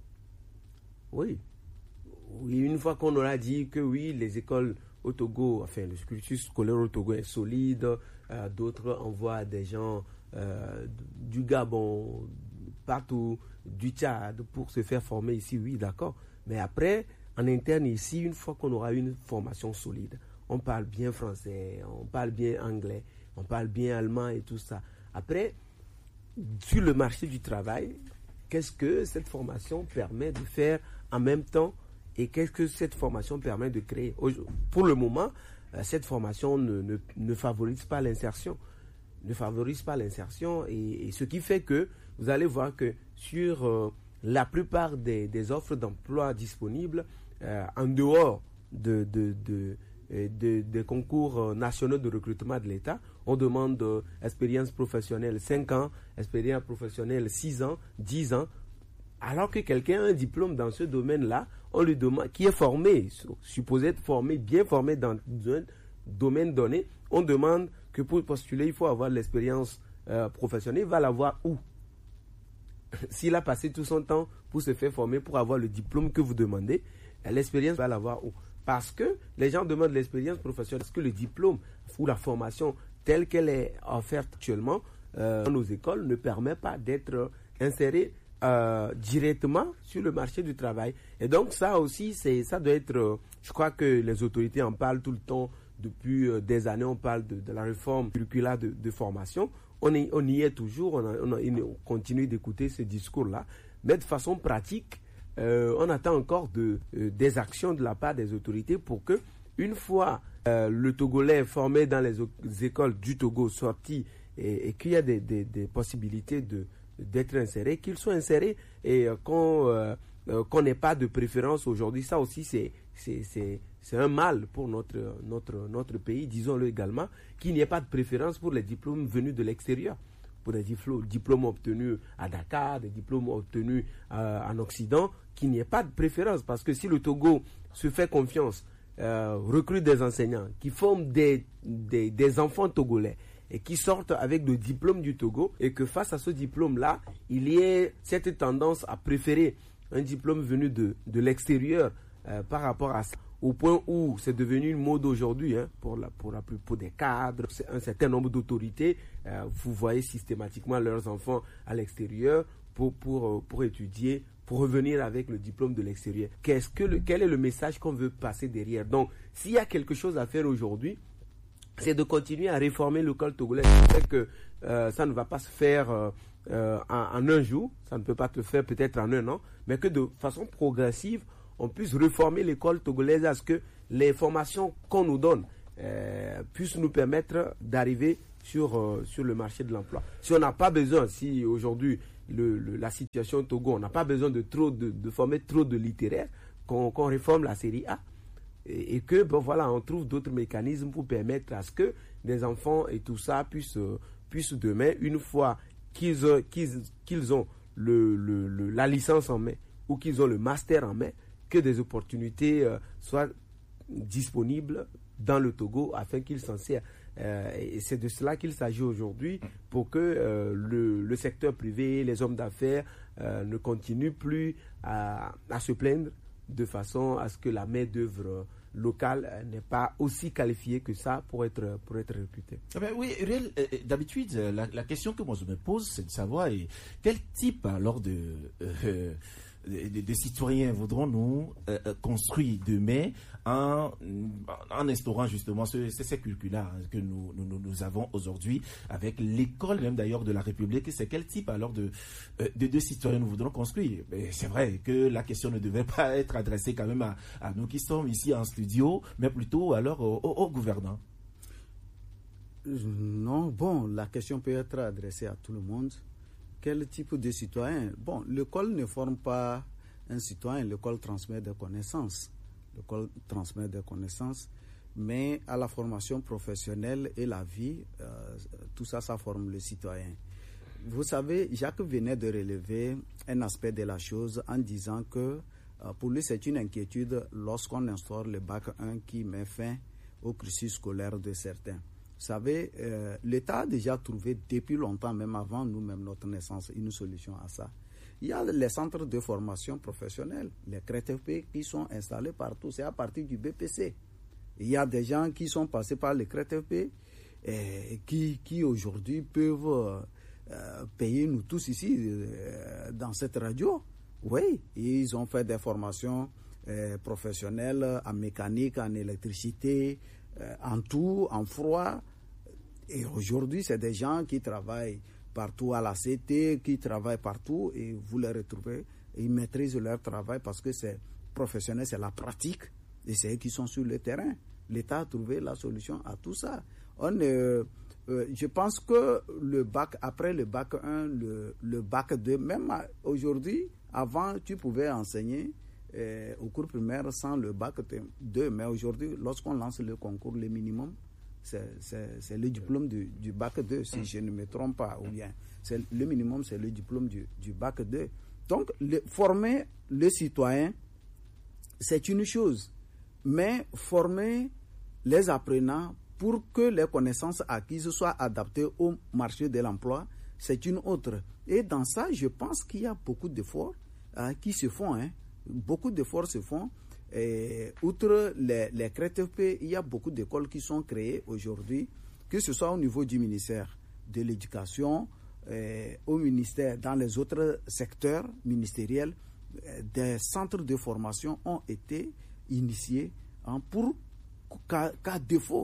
Oui. Oui, une fois qu'on aura dit que oui, les écoles au Togo, enfin, le cursus scolaire au Togo est solide, euh, d'autres envoient des gens euh, du Gabon, partout, du Tchad, pour se faire former ici, oui, d'accord. Mais après, en interne ici, une fois qu'on aura une formation solide, on parle bien français, on parle bien anglais, on parle bien allemand et tout ça. Après, sur le marché du travail, qu'est-ce que cette formation permet de faire en même temps et qu'est-ce que cette formation permet de créer? Pour le moment, cette formation ne, ne, ne favorise pas l'insertion. Ne favorise pas l'insertion et, et ce qui fait que vous allez voir que sur euh, la plupart des, des offres d'emploi disponibles, euh, en dehors de, de, de, de, de, des concours nationaux de recrutement de l'État, on demande euh, expérience professionnelle cinq ans, expérience professionnelle six ans, dix ans, alors que quelqu'un a un diplôme dans ce domaine-là, on lui demande, qui est formé, supposé être formé, bien formé dans un domaine donné, on demande que pour postuler, il faut avoir l'expérience euh, professionnelle, il va l'avoir où? S'il a passé tout son temps pour se faire former, pour avoir le diplôme que vous demandez, l'expérience va l'avoir où? Parce que les gens demandent l'expérience professionnelle, parce que le diplôme ou la formation telle qu'elle est offerte actuellement euh, dans nos écoles ne permet pas d'être inséré euh, directement sur le marché du travail. Et donc ça aussi, c'est, ça doit être, euh, je crois que les autorités en parlent tout le temps, depuis euh, des années, on parle de, de la réforme curriculaire de, de formation. On, est, on y est toujours, on, a, on, a, on continue d'écouter ce discours-là, mais de façon pratique, euh, on attend encore de, euh, des actions de la part des autorités pour que, une fois euh, le Togolais formé dans les, les écoles du Togo sorti et, et qu'il y a des, des, des possibilités de, d'être inséré, qu'il soit inséré et euh, qu'on euh, euh, qu'on n'ait pas de préférence aujourd'hui. Ça aussi, c'est, c'est, c'est, c'est un mal pour notre, notre, notre pays, disons-le également, qu'il n'y ait pas de préférence pour les diplômes venus de l'extérieur, pour les diplômes, diplômes obtenus à Dakar, des diplômes obtenus euh, en Occident, qu'il n'y ait pas de préférence. Parce que si le Togo se fait confiance, euh, recrute des enseignants qui forment des, des, des enfants togolais et qui sortent avec le diplôme du Togo, et que face à ce diplôme-là, il y ait cette tendance à préférer un diplôme venu de, de l'extérieur euh, par rapport à ça, au point où c'est devenu une mode aujourd'hui, hein, pour, la, pour, la, pour des cadres, un certain nombre d'autorités, euh, vous voyez systématiquement leurs enfants à l'extérieur pour, pour, pour étudier, pour revenir avec le diplôme de l'extérieur. Qu'est-ce que le, quel est le message qu'on veut passer derrière? Donc, s'il y a quelque chose à faire aujourd'hui, c'est de continuer à réformer l'école togolaise. C'est que euh, ça ne va pas se faire euh, euh, en, en un jour, ça ne peut pas se faire peut-être en un an, mais que de façon progressive, on puisse réformer l'école togolaise à ce que les formations qu'on nous donne euh, puissent nous permettre d'arriver sur, euh, sur le marché de l'emploi. Si on n'a pas besoin, si aujourd'hui le, le, la situation au Togo, on n'a pas besoin de, trop de, de former trop de littéraires, qu'on, qu'on réforme la série A et, et que bon, voilà, on trouve d'autres mécanismes pour permettre à ce que des enfants et tout ça puissent, euh, puissent demain, une fois qu'ils ont, qu'ils, qu'ils ont le, le, le, la licence en main ou qu'ils ont le master en main, que des opportunités euh, soient disponibles dans le Togo afin qu'ils s'en servent. Euh, et c'est de cela qu'il s'agit aujourd'hui pour que euh, le, le secteur privé, les hommes d'affaires euh, ne continuent plus à, à se plaindre de façon à ce que la main-d'œuvre locale euh, n'est pas aussi qualifiée que ça pour être, pour être réputée. Ah ben oui, Uriel, euh, d'habitude, la, la question que moi je me pose, c'est de savoir et, quel type alors de... Euh, Des, des citoyens voudrons-nous euh, construire demain en, en instaurant justement ce, ces curricula que nous, nous, nous avons aujourd'hui avec l'école même d'ailleurs de la République. C'est quel type alors de, de, de citoyens nous voudrons construire? Mais c'est vrai que la question ne devait pas être adressée quand même à, à nous qui sommes ici en studio, mais plutôt alors aux, aux, aux gouvernants. Non, bon, la question peut être adressée à tout le monde. Quel type de citoyen? Bon, l'école ne forme pas un citoyen, l'école transmet des connaissances. L'école transmet des connaissances, mais à la formation professionnelle et la vie, euh, tout ça, ça forme le citoyen. Vous savez, Jacques venait de relever un aspect de la chose en disant que euh, pour lui, c'est une inquiétude lorsqu'on instaure le bac un qui met fin au cursus scolaire de certains. Vous savez, euh, l'État a déjà trouvé depuis longtemps, même avant nous-mêmes notre naissance, une solution à ça. Il y a les centres de formation professionnelle, les C R E T F P qui sont installés partout, c'est à partir du B P C. Il y a des gens qui sont passés par les C R E T F P et qui, qui aujourd'hui peuvent euh, payer nous tous ici euh, dans cette radio. Oui, ils ont fait des formations euh, professionnelles en mécanique, en électricité, euh, en tout, en froid. Et aujourd'hui, c'est des gens qui travaillent partout à la C T, qui travaillent partout et vous les retrouvez. Ils maîtrisent leur travail parce que c'est professionnel, c'est la pratique et c'est eux qui sont sur le terrain. L'État a trouvé la solution à tout ça. On, euh, euh, je pense que le bac, après le bac un, le, le bac deux, même aujourd'hui, avant, tu pouvais enseigner euh, au cours primaire sans le bac deux. Mais aujourd'hui, lorsqu'on lance le concours, le minimum, c'est, c'est, c'est le diplôme du, du bac deux, si je ne me trompe pas. Ou bien, c'est, le minimum, c'est le diplôme du, du bac deux. Donc, le, former le citoyen, c'est une chose. Mais former les apprenants pour que les connaissances acquises soient adaptées au marché de l'emploi, c'est une autre. Et dans ça, je pense qu'il y a beaucoup d'efforts hein, qui se font. Hein. Beaucoup d'efforts se font. Et outre les, les C R E T F P, il y a beaucoup d'écoles qui sont créées aujourd'hui, que ce soit au niveau du ministère de l'Éducation, euh, au ministère, dans les autres secteurs ministériels, euh, des centres de formation ont été initiés hein, pour qu'à, qu'à défaut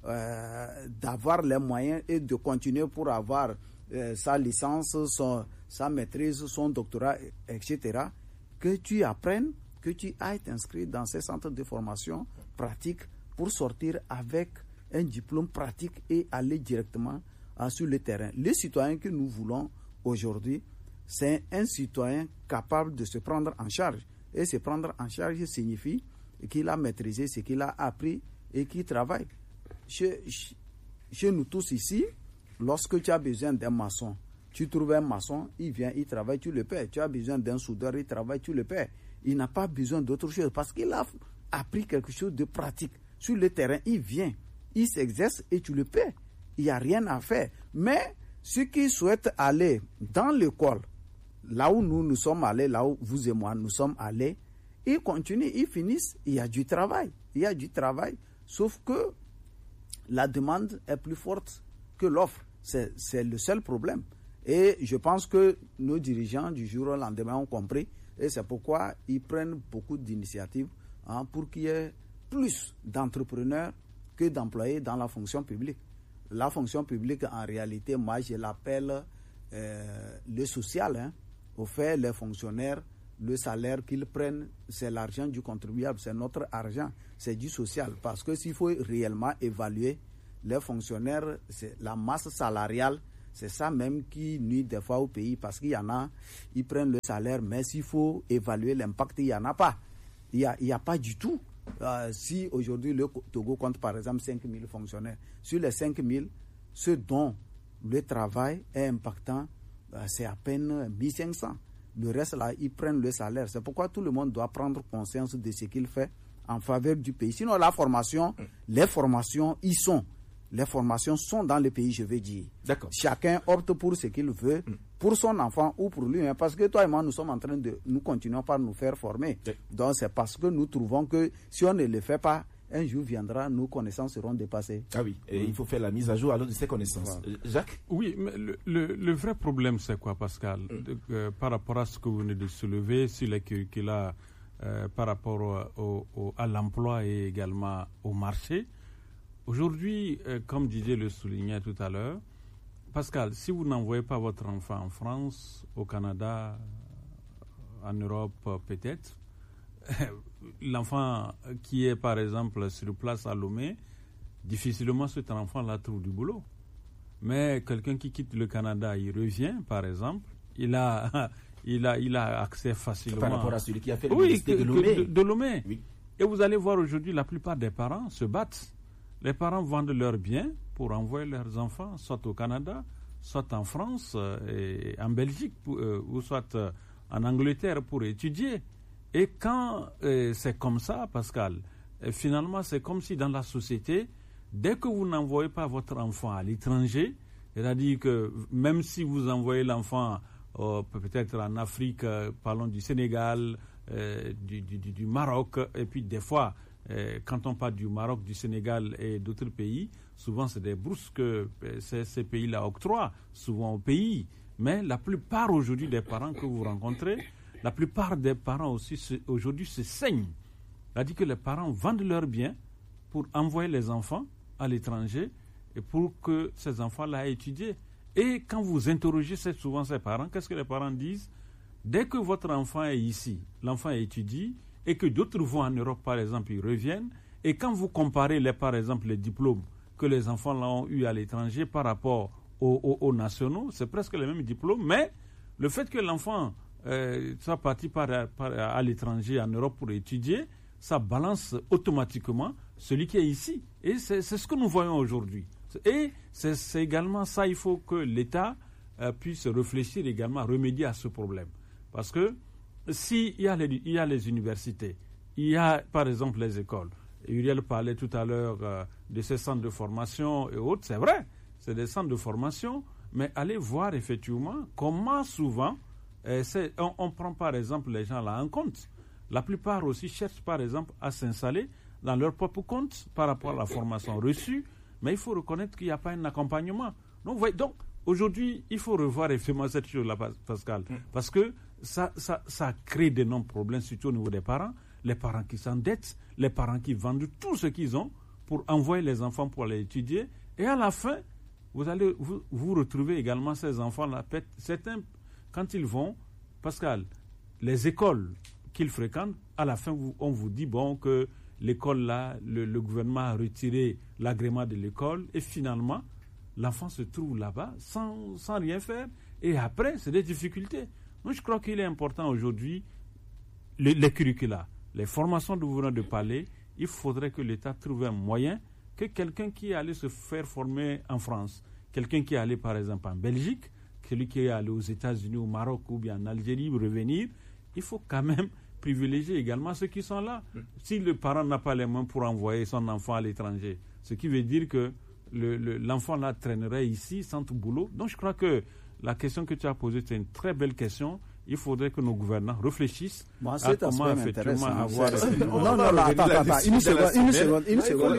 euh, d'avoir les moyens et de continuer pour avoir euh, sa licence, son, sa maîtrise, son doctorat, et cetera, que tu apprennes, que tu ailles t'inscrire dans ces centres de formation pratique pour sortir avec un diplôme pratique et aller directement uh, sur le terrain. Les citoyens que nous voulons aujourd'hui, c'est un citoyen capable de se prendre en charge. Et se prendre en charge signifie qu'il a maîtrisé ce qu'il a appris et qu'il travaille. Chez, chez nous tous ici, lorsque tu as besoin d'un maçon, tu trouves un maçon, il vient, il travaille, tu le paies. Tu as besoin d'un soudeur, il travaille, tu le paies. Il n'a pas besoin d'autre chose parce qu'il a appris quelque chose de pratique. Sur le terrain, il vient, il s'exerce et tu le paies. Il n'y a rien à faire. Mais ceux qui souhaitent aller dans l'école, là où nous nous sommes allés, là où vous et moi nous sommes allés, ils continuent, ils finissent, il y a du travail. Il y a du travail, sauf que la demande est plus forte que l'offre. C'est, c'est le seul problème. Et je pense que nos dirigeants du jour au lendemain ont compris. Et c'est pourquoi ils prennent beaucoup d'initiatives hein, pour qu'il y ait plus d'entrepreneurs que d'employés dans la fonction publique. La fonction publique, en réalité, moi, je l'appelle euh, le social. Hein. Au fait, les fonctionnaires le salaire qu'ils prennent, c'est l'argent du contribuable, c'est notre argent, c'est du social. Parce que s'il faut réellement évaluer les fonctionnaires, c'est la masse salariale, c'est ça même qui nuit des fois au pays, parce qu'il y en a, ils prennent le salaire, mais s'il faut évaluer l'impact, il n'y en a pas. Il n'y a, il y a pas du tout. Euh, si aujourd'hui le Togo compte par exemple cinq mille fonctionnaires, sur les cinq mille, ceux dont le travail est impactant, euh, c'est à peine mille cinq cents. Le reste là, ils prennent le salaire. C'est pourquoi tout le monde doit prendre conscience de ce qu'il fait en faveur du pays. Sinon la formation, les formations, ils sont. Les formations sont dans le pays, je veux dire. D'accord. Chacun opte pour ce qu'il veut, pour son enfant ou pour lui. Hein, parce que toi et moi, nous sommes en train de... Nous continuons par nous faire former. Oui. Donc, c'est parce que nous trouvons que si on ne le fait pas, un jour viendra, nos connaissances seront dépassées. Ah oui, et il faut faire la mise à jour alors de ces connaissances. Voilà. Euh, Jacques? Oui, mais le, le, le vrai problème, c'est quoi, Pascal? De, euh, par rapport à ce que vous venez de soulever sur les curricula, euh, par rapport au, au, à l'emploi et également au marché. Aujourd'hui, euh, comme Didier le soulignait tout à l'heure, Pascal, si vous n'envoyez pas votre enfant en France, au Canada, en Europe peut-être, l'enfant qui est par exemple sur place à Lomé, difficilement cet enfant-là trouve du boulot. Mais quelqu'un qui quitte le Canada, il revient par exemple, il a, il a, il a accès facilement. Par rapport à celui qui a fait oui, l'université que, de Lomé. de, de Lomé. Oui. Et vous allez voir aujourd'hui, la plupart des parents se battent. Les parents vendent leurs biens pour envoyer leurs enfants, soit au Canada, soit en France, euh, et en Belgique, pour, euh, ou soit euh, en Angleterre pour étudier. Et quand euh, c'est comme ça, Pascal, euh, finalement, c'est comme si dans la société, dès que vous n'envoyez pas votre enfant à l'étranger, c'est-à-dire que même si vous envoyez l'enfant euh, peut-être en Afrique, euh, parlons du Sénégal, euh, du, du, du Maroc, et puis des fois, euh, quand on parle du Maroc, du Sénégal et d'autres pays, souvent c'est des bourses que euh, ces, ces pays-là octroient, souvent au pays. Mais la plupart aujourd'hui des parents que vous rencontrez, la plupart des parents aussi se, aujourd'hui se saignent. C'est-à-dire que les parents vendent leurs biens pour envoyer les enfants à l'étranger et pour que ces enfants-là aient étudié. Et quand vous interrogez souvent ces parents, qu'est-ce que les parents disent? Dès que votre enfant est ici, l'enfant étudie, et que d'autres vont en Europe, par exemple, ils reviennent, et quand vous comparez, les, par exemple, les diplômes que les enfants là ont eu à l'étranger par rapport aux, aux, aux nationaux, c'est presque les mêmes diplômes, mais le fait que l'enfant euh, soit parti par, par, à l'étranger, en Europe, pour étudier, ça balance automatiquement celui qui est ici. Et c'est, c'est ce que nous voyons aujourd'hui. Et c'est, c'est également ça, il faut que l'État euh, puisse réfléchir également, remédier à ce problème. Parce que s'il y a les, il y a les universités, il y a par exemple les écoles, Uriel parlait tout à l'heure euh, de ces centres de formation et autres, c'est vrai, c'est des centres de formation, mais allez voir effectivement comment souvent, euh, c'est, on, on prend par exemple les gens là en compte. La plupart aussi cherchent par exemple à s'installer dans leur propre compte par rapport à la formation reçue, mais il faut reconnaître qu'il n'y a pas un accompagnement. Donc, voyez, donc aujourd'hui, il faut revoir effectivement cette chose-là, Pascal, parce que ça, ça, ça crée d'énormes problèmes, surtout au niveau des parents, les parents qui s'endettent, les parents qui vendent tout ce qu'ils ont pour envoyer les enfants pour aller étudier, et à la fin, vous allez vous, vous retrouver également ces enfants-là, certains, quand ils vont, Pascal, les écoles qu'ils fréquentent, à la fin, vous, on vous dit, bon, que l'école là, le, le gouvernement a retiré l'agrément de l'école, et finalement, l'enfant se trouve là-bas sans, sans rien faire, et après, c'est des difficultés. Donc, je crois qu'il est important aujourd'hui, les, les curricula, les formations dont vous venez de parler, il faudrait que l'État trouve un moyen que quelqu'un qui est allé se faire former en France, quelqu'un qui est allé par exemple en Belgique, celui qui est allé aux États-Unis, au Maroc ou bien en Algérie, revenir, il faut quand même privilégier également ceux qui sont là. Si le parent n'a pas les mains pour envoyer son enfant à l'étranger, ce qui veut dire que le, le, l'enfant là traînerait ici sans tout boulot. Donc je crois que la question que tu as posée, c'est une très belle question. Il faudrait que nos gouvernants réfléchissent Moi, à comment effectivement avoir... Non, non, non, attends, attends, une seconde, une seconde, une seconde,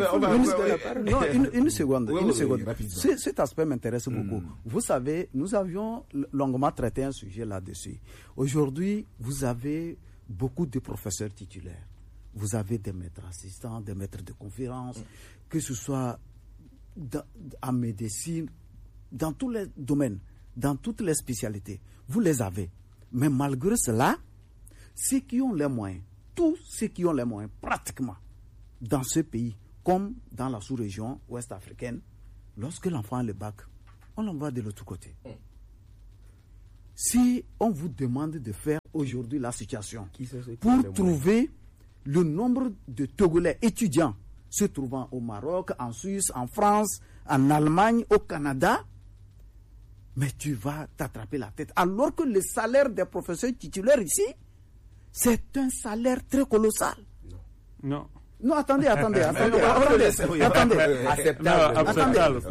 non, une, une seconde, une seconde. Cet aspect m'intéresse beaucoup. Vous savez, nous avions longuement traité un sujet là-dessus. Aujourd'hui, vous avez beaucoup de professeurs titulaires. Vous avez des maîtres assistants, des maîtres de conférences, que ce soit dans, en médecine, dans tous les domaines, dans toutes les spécialités. Vous les avez. Mais malgré cela, ceux qui ont les moyens, tous ceux qui ont les moyens, pratiquement, dans ce pays, comme dans la sous-région ouest africaine, lorsque l'enfant a le bac, on l'envoie de l'autre côté. Mm. Si on vous demande de faire aujourd'hui la situation, pour trouver le nombre de Togolais étudiants se trouvant au Maroc, en Suisse, en France, en Allemagne, au Canada, mais tu vas t'attraper la tête. Alors que le salaire des professeurs titulaires ici, c'est un salaire très colossal. Non. Non. Non, attendez, attendez, attendez, attendez, attendez, acceptable, acceptable.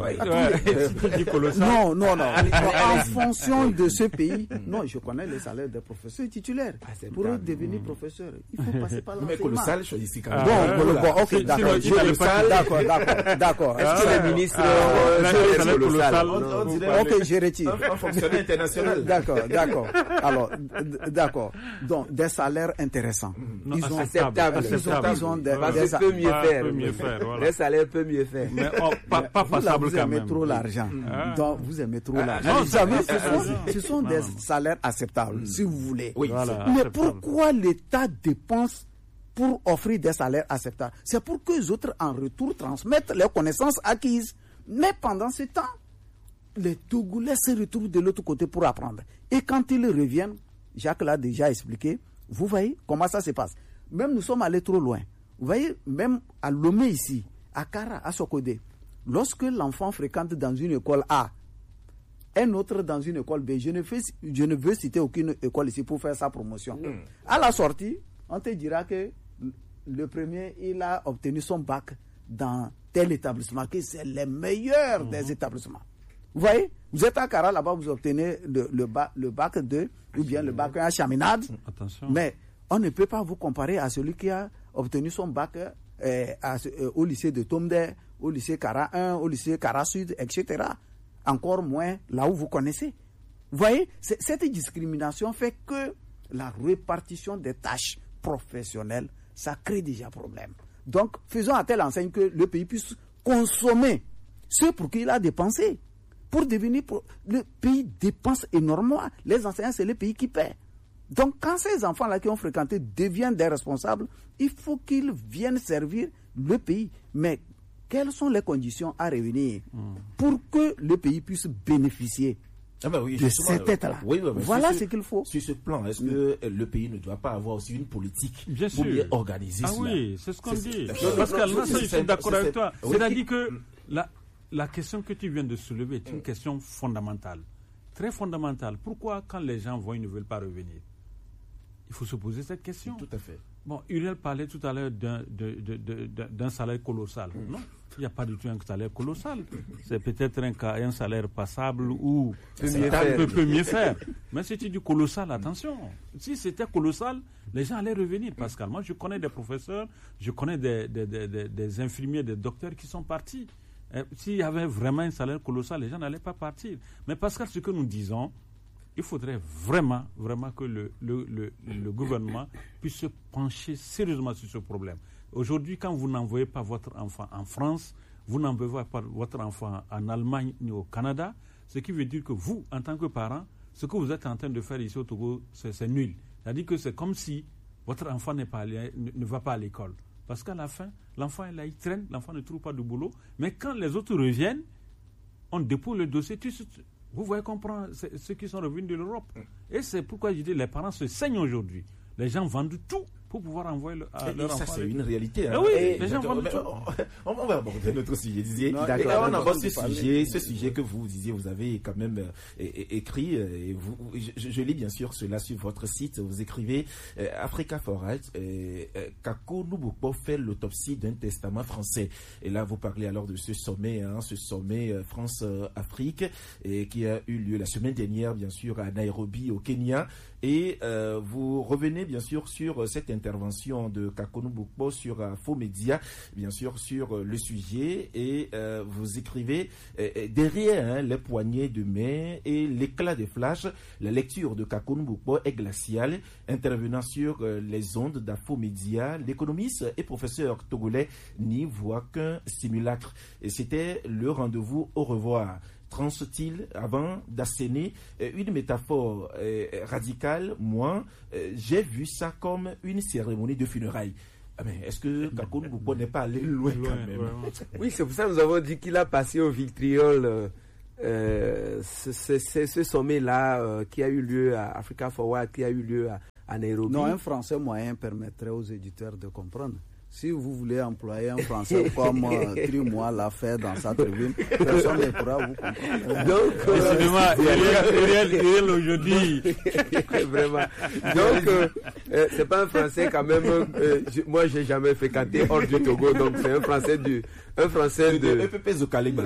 Non, non, non. En fonction de ce pays, non, je connais le salaire des professeurs titulaires. Pour devenir professeur, il faut passer par l'enseignement. Mais colossal, je dis quand même. Bon, bon, ok, d'accord, d'accord, d'accord, d'accord. Est-ce que le ministre est colossal? Ok, je retire. Un fonctionnaire international. D'accord, d'accord. Alors, d'accord. Donc, des salaires intéressants. Ils ont acceptables. Ils ont des Ça peut mieux faire. Peut mieux faire voilà. Les salaires peuvent mieux faire. Mais oh, pas, pas vous, là, vous aimez même. trop l'argent. Ah. Donc, vous aimez trop ah, l'argent. ah, vous savez, ah, ce sont, ah, ce sont non, des non. salaires acceptables, mm. si vous voulez. Oui, voilà, mais acceptable. Pourquoi l'État dépense pour offrir des salaires acceptables? C'est pour que les autres, en retour, transmettent leurs connaissances acquises. Mais pendant ce temps, les Togolais se retrouvent de l'autre côté pour apprendre. Et quand ils reviennent, Jacques l'a déjà expliqué, vous voyez comment ça se passe. Même nous sommes allés trop loin. Vous voyez, même à Lomé ici, à Kara, à Sokodé, lorsque l'enfant fréquente dans une école A, un autre dans une école B, je ne, fais, je ne veux citer aucune école ici pour faire sa promotion. Mm. À la sortie, on te dira que le premier, il a obtenu son bac dans tel établissement, que c'est le meilleur mm. des établissements. Vous voyez, vous êtes à Kara, là-bas, vous obtenez le, le, bac, le bac deux, ou bien le bac un à Chaminade. Attention. Mais on ne peut pas vous comparer à celui qui a obtenu son bac euh, à, euh, au lycée de Tomde, au lycée Kara un, au lycée Kara Sud, et cetera. Encore moins là où vous connaissez. Vous voyez, cette discrimination fait que la répartition des tâches professionnelles, ça crée déjà problème. Donc, faisons à telle enseigne que le pays puisse consommer ce pour qui il a dépensé. Pour devenir... Pro... Le pays dépense énormément. Les enseignants, c'est le pays qui paie. Donc, quand ces enfants-là qui ont fréquenté deviennent des responsables, il faut qu'ils viennent servir le pays. Mais quelles sont les conditions à réunir mmh. pour que le pays puisse bénéficier ah ben oui, de cette tête-là? Oui, oui, voilà ce, ce qu'il faut. Sur ce plan, est-ce que mmh. le pays ne doit pas avoir aussi une politique bien pour sûr. bien organiser ah cela? oui, c'est ce qu'on dit. Non, Pascal, non, là, je suis d'accord avec toi. Oui. C'est-à-dire que la, la question que tu viens de soulever est une mmh. question fondamentale. Très fondamentale. Pourquoi, quand les gens vont, ils ne veulent pas revenir? Il faut se poser cette question. Tout à fait. Bon, Uriel parlait tout à l'heure d'un, de, de, de, de, d'un salaire colossal. Mm. Non, il n'y a pas du tout un salaire colossal. C'est peut-être un, un salaire passable ou peut mieux faire. Peut, peut mieux faire. Mais si tu dis colossal, attention. Si c'était colossal, les gens allaient revenir. Pascal, moi, je connais des professeurs, je connais des, des, des, des, des infirmiers, des docteurs qui sont partis. Et s'il y avait vraiment un salaire colossal, les gens n'allaient pas partir. Mais Pascal, ce que nous disons, il faudrait vraiment, vraiment que le, le, le, le gouvernement puisse se pencher sérieusement sur ce problème. Aujourd'hui, quand vous n'envoyez pas votre enfant en France, vous n'envoyez pas votre enfant en Allemagne ni au Canada, ce qui veut dire que vous, en tant que parent, ce que vous êtes en train de faire ici au Togo, c'est, c'est nul. C'est-à-dire que c'est comme si votre enfant n'est pas allé, ne, ne va pas à l'école. Parce qu'à la fin, l'enfant est là, il traîne, l'enfant ne trouve pas de boulot. Mais quand les autres reviennent, on dépose le dossier, tout de suite. Vous voyez comprendre ceux qui sont revenus de l'Europe. Et c'est pourquoi je dis les parents se saignent aujourd'hui. Les gens vendent tout pour pouvoir envoyer le, à et leur ça, enfant. c'est une réalité. Hein. Ah oui, et les gens vendent tout. On, on va aborder notre sujet. Disiez, non, et là, on aborde ce parler. sujet, ce sujet que vous disiez, vous avez quand même euh, é- écrit. Et vous, je, je lis bien sûr cela sur votre site. Vous écrivez euh, Africa for Rights. Euh, Kako Nubukbo fait l'autopsie d'un testament français. Et là, vous parlez alors de ce sommet, hein, ce sommet euh, France-Afrique, et qui a eu lieu la semaine dernière, bien sûr, à Nairobi, au Kenya. Et euh, vous revenez bien sûr sur cette intervention de Kako Nubukbo sur euh, Faux Média, bien sûr sur euh, le sujet, et euh, vous écrivez euh, derrière hein, les poignées de main et l'éclat des flashs, la lecture de Kako Nubukbo est glaciale. Intervenant sur euh, les ondes d'Afo Média, l'économiste et professeur togolais n'y voit qu'un simulacre. Et c'était le rendez-vous au revoir. tranche-t-il avant d'asséner euh, une métaphore euh, radicale? Moi, euh, j'ai vu ça comme une cérémonie de funérailles. Ah, mais est-ce que Kakou Mboupo n'est pas allé loin, loin quand même? Vraiment. Oui, c'est pour ça que nous avons dit qu'il a passé au vitriol euh, euh, ce, ce, ce, ce sommet-là euh, qui a eu lieu à Africa Forward, qui a eu lieu à, à Nairobi. Non, un français moyen permettrait aux éditeurs de comprendre. Si vous voulez employer un Français comme euh, Trimois l'a fait dans sa tribune, personne ne pourra vous comprendre. Donc, euh, Uriel aujourd'hui. Vraiment. Donc, euh, euh, c'est pas un Français quand même. Euh, je, moi, j'ai jamais fréquenté hors du Togo, donc c'est un Français du, un Français de. E P P Zokaliba.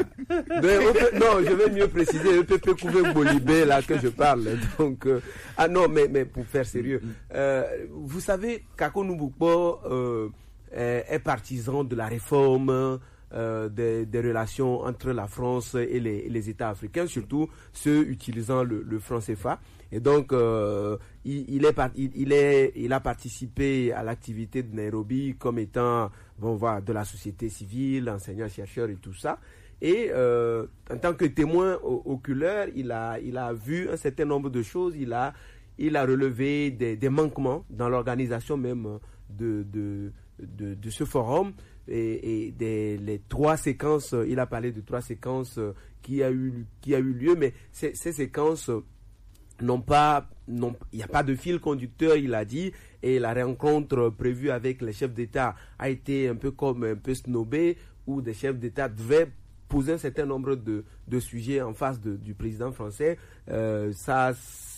Non, je vais mieux préciser. E P P Kouvé Bolibé là que je parle. Donc, euh, ah non, mais mais pour faire sérieux, euh, vous savez, Kakou Mboupo euh, est partisan de la réforme euh, des, des relations entre la France et les, et les États africains, surtout ceux utilisant le, le franc C F A. Et donc, euh, il, il, est, il, il, est, il a participé à l'activité de Nairobi comme étant bon, voilà, de la société civile, enseignant-chercheur et tout ça. Et euh, en tant que témoin oculaire, il a, il a vu un certain nombre de choses. Il a, il a relevé des, des manquements dans l'organisation même de... de De, de ce forum et, et des, les trois séquences, il a parlé de trois séquences qui a eu, qui a eu lieu, mais ces, ces séquences n'ont pas, n'ont, il n'y a pas de fil conducteur, il a dit, et la rencontre prévue avec les chefs d'État a été un peu comme un peu snobée, où des chefs d'État devaient poser un certain nombre de, de sujets en face de, du président français. Euh, ça,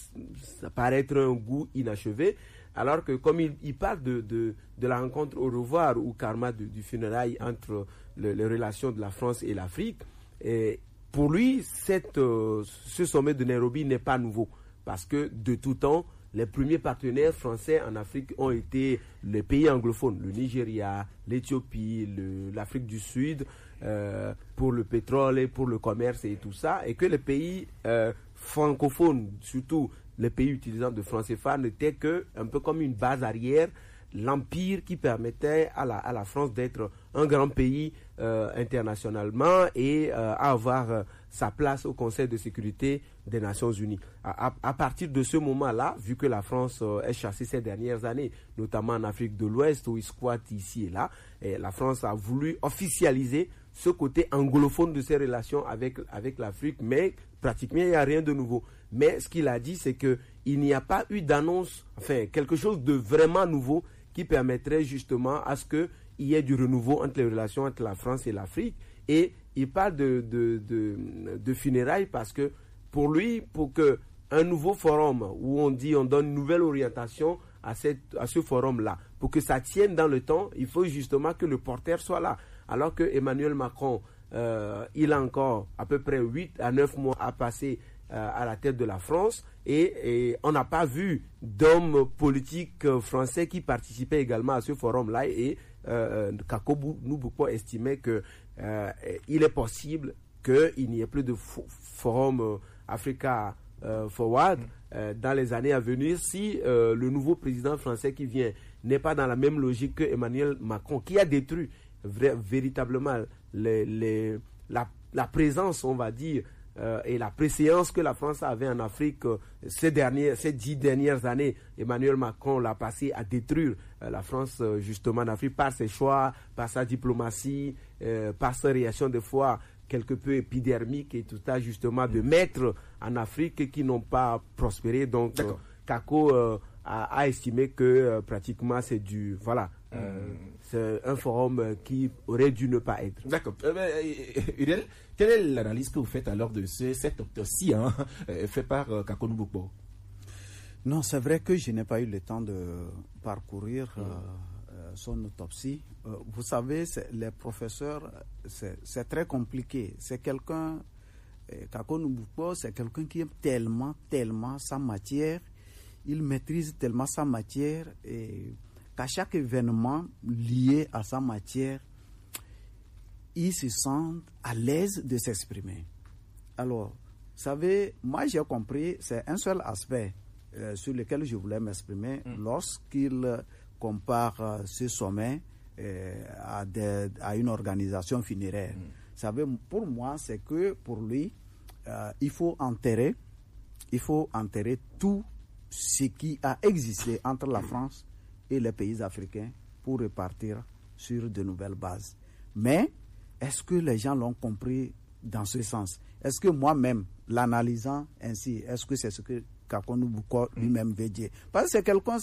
ça paraît être un goût inachevé. Alors que comme il, il parle de, de, de la rencontre au revoir ou karma du, du funérail entre le, les relations de la France et l'Afrique, et pour lui, cette, euh, ce sommet de Nairobi n'est pas nouveau. Parce que de tout temps, les premiers partenaires français en Afrique ont été les pays anglophones, le Nigeria, l'Éthiopie, le, l'Afrique du Sud, euh, pour le pétrole et pour le commerce et tout ça. Et que les pays euh, francophones, surtout les pays utilisant de franc C F A, n'étaient qu'un peu comme une base arrière, l'empire qui permettait à la, à la France d'être un grand pays euh, internationalement et euh, à avoir euh, sa place au Conseil de sécurité des Nations Unies. À, à, à partir de ce moment-là, vu que la France euh, est chassée ces dernières années, notamment en Afrique de l'Ouest où il squatte ici et là, et la France a voulu officialiser ce côté anglophone de ses relations avec, avec l'Afrique, mais pratiquement il n'y a rien de nouveau. Mais ce qu'il a dit, c'est qu'il n'y a pas eu d'annonce, enfin quelque chose de vraiment nouveau qui permettrait justement à ce qu'il y ait du renouveau entre les relations entre la France et l'Afrique. Et il parle de, de, de, de funérailles parce que pour lui, pour qu'un nouveau forum où on dit on donne une nouvelle orientation à, cette, à ce forum-là, pour que ça tienne dans le temps, il faut justement que le porteur soit là. Alors que Emmanuel Macron, euh, il a encore à peu près huit à neuf mois à passer euh, à la tête de la France et, et on n'a pas vu d'hommes politiques français qui participaient également à ce forum-là et euh, Kakou Mboupo estimait qu'il euh, est possible qu'il n'y ait plus de f- forum euh, Africa euh, Forward euh, dans les années à venir si euh, le nouveau président français qui vient n'est pas dans la même logique que Emmanuel Macron qui a détruit vrai, véritablement les, les, la, la présence, on va dire, euh, et la préséance que la France avait en Afrique euh, ces, dernières, ces dix dernières années. Emmanuel Macron l'a passé à détruire euh, la France euh, justement en Afrique par ses choix, par sa diplomatie, euh, par sa réaction des fois quelque peu épidermique et tout ça justement de maîtres en Afrique qui n'ont pas prospéré. Donc euh, Kakou euh, a, a estimé que euh, pratiquement c'est du voilà euh, mm. c'est un forum euh, qui aurait dû ne pas être. D'accord. Euh, euh, Uriel, quelle est l'analyse que vous faites alors de ce, cet autopsie hein, fait par euh, Kakou Mboupo? Non, c'est vrai que je n'ai pas eu le temps de parcourir mm. euh, son autopsie. Euh, vous savez, les professeurs, c'est, c'est très compliqué. C'est quelqu'un, euh, Kakou Mboupo, c'est quelqu'un qui aime tellement, tellement sa matière. Il maîtrise tellement sa matière et qu'à chaque événement lié à sa matière, il se sent à l'aise de s'exprimer. Alors, vous savez, moi j'ai compris, c'est un seul aspect euh, sur lequel je voulais m'exprimer mm. lorsqu'il compare euh, ce sommet euh, à, des, à une organisation funéraire. Mm. Vous savez, pour moi, c'est que pour lui, euh, il faut enterrer, il faut enterrer tout ce qui a existé entre la France et les pays africains pour repartir sur de nouvelles bases. Mais est-ce que les gens l'ont compris dans ce sens? Est-ce que moi-même, l'analysant ainsi, est-ce que c'est ce que Kakonou Bouko lui-même veut dire? Parce que c'est quelqu'un,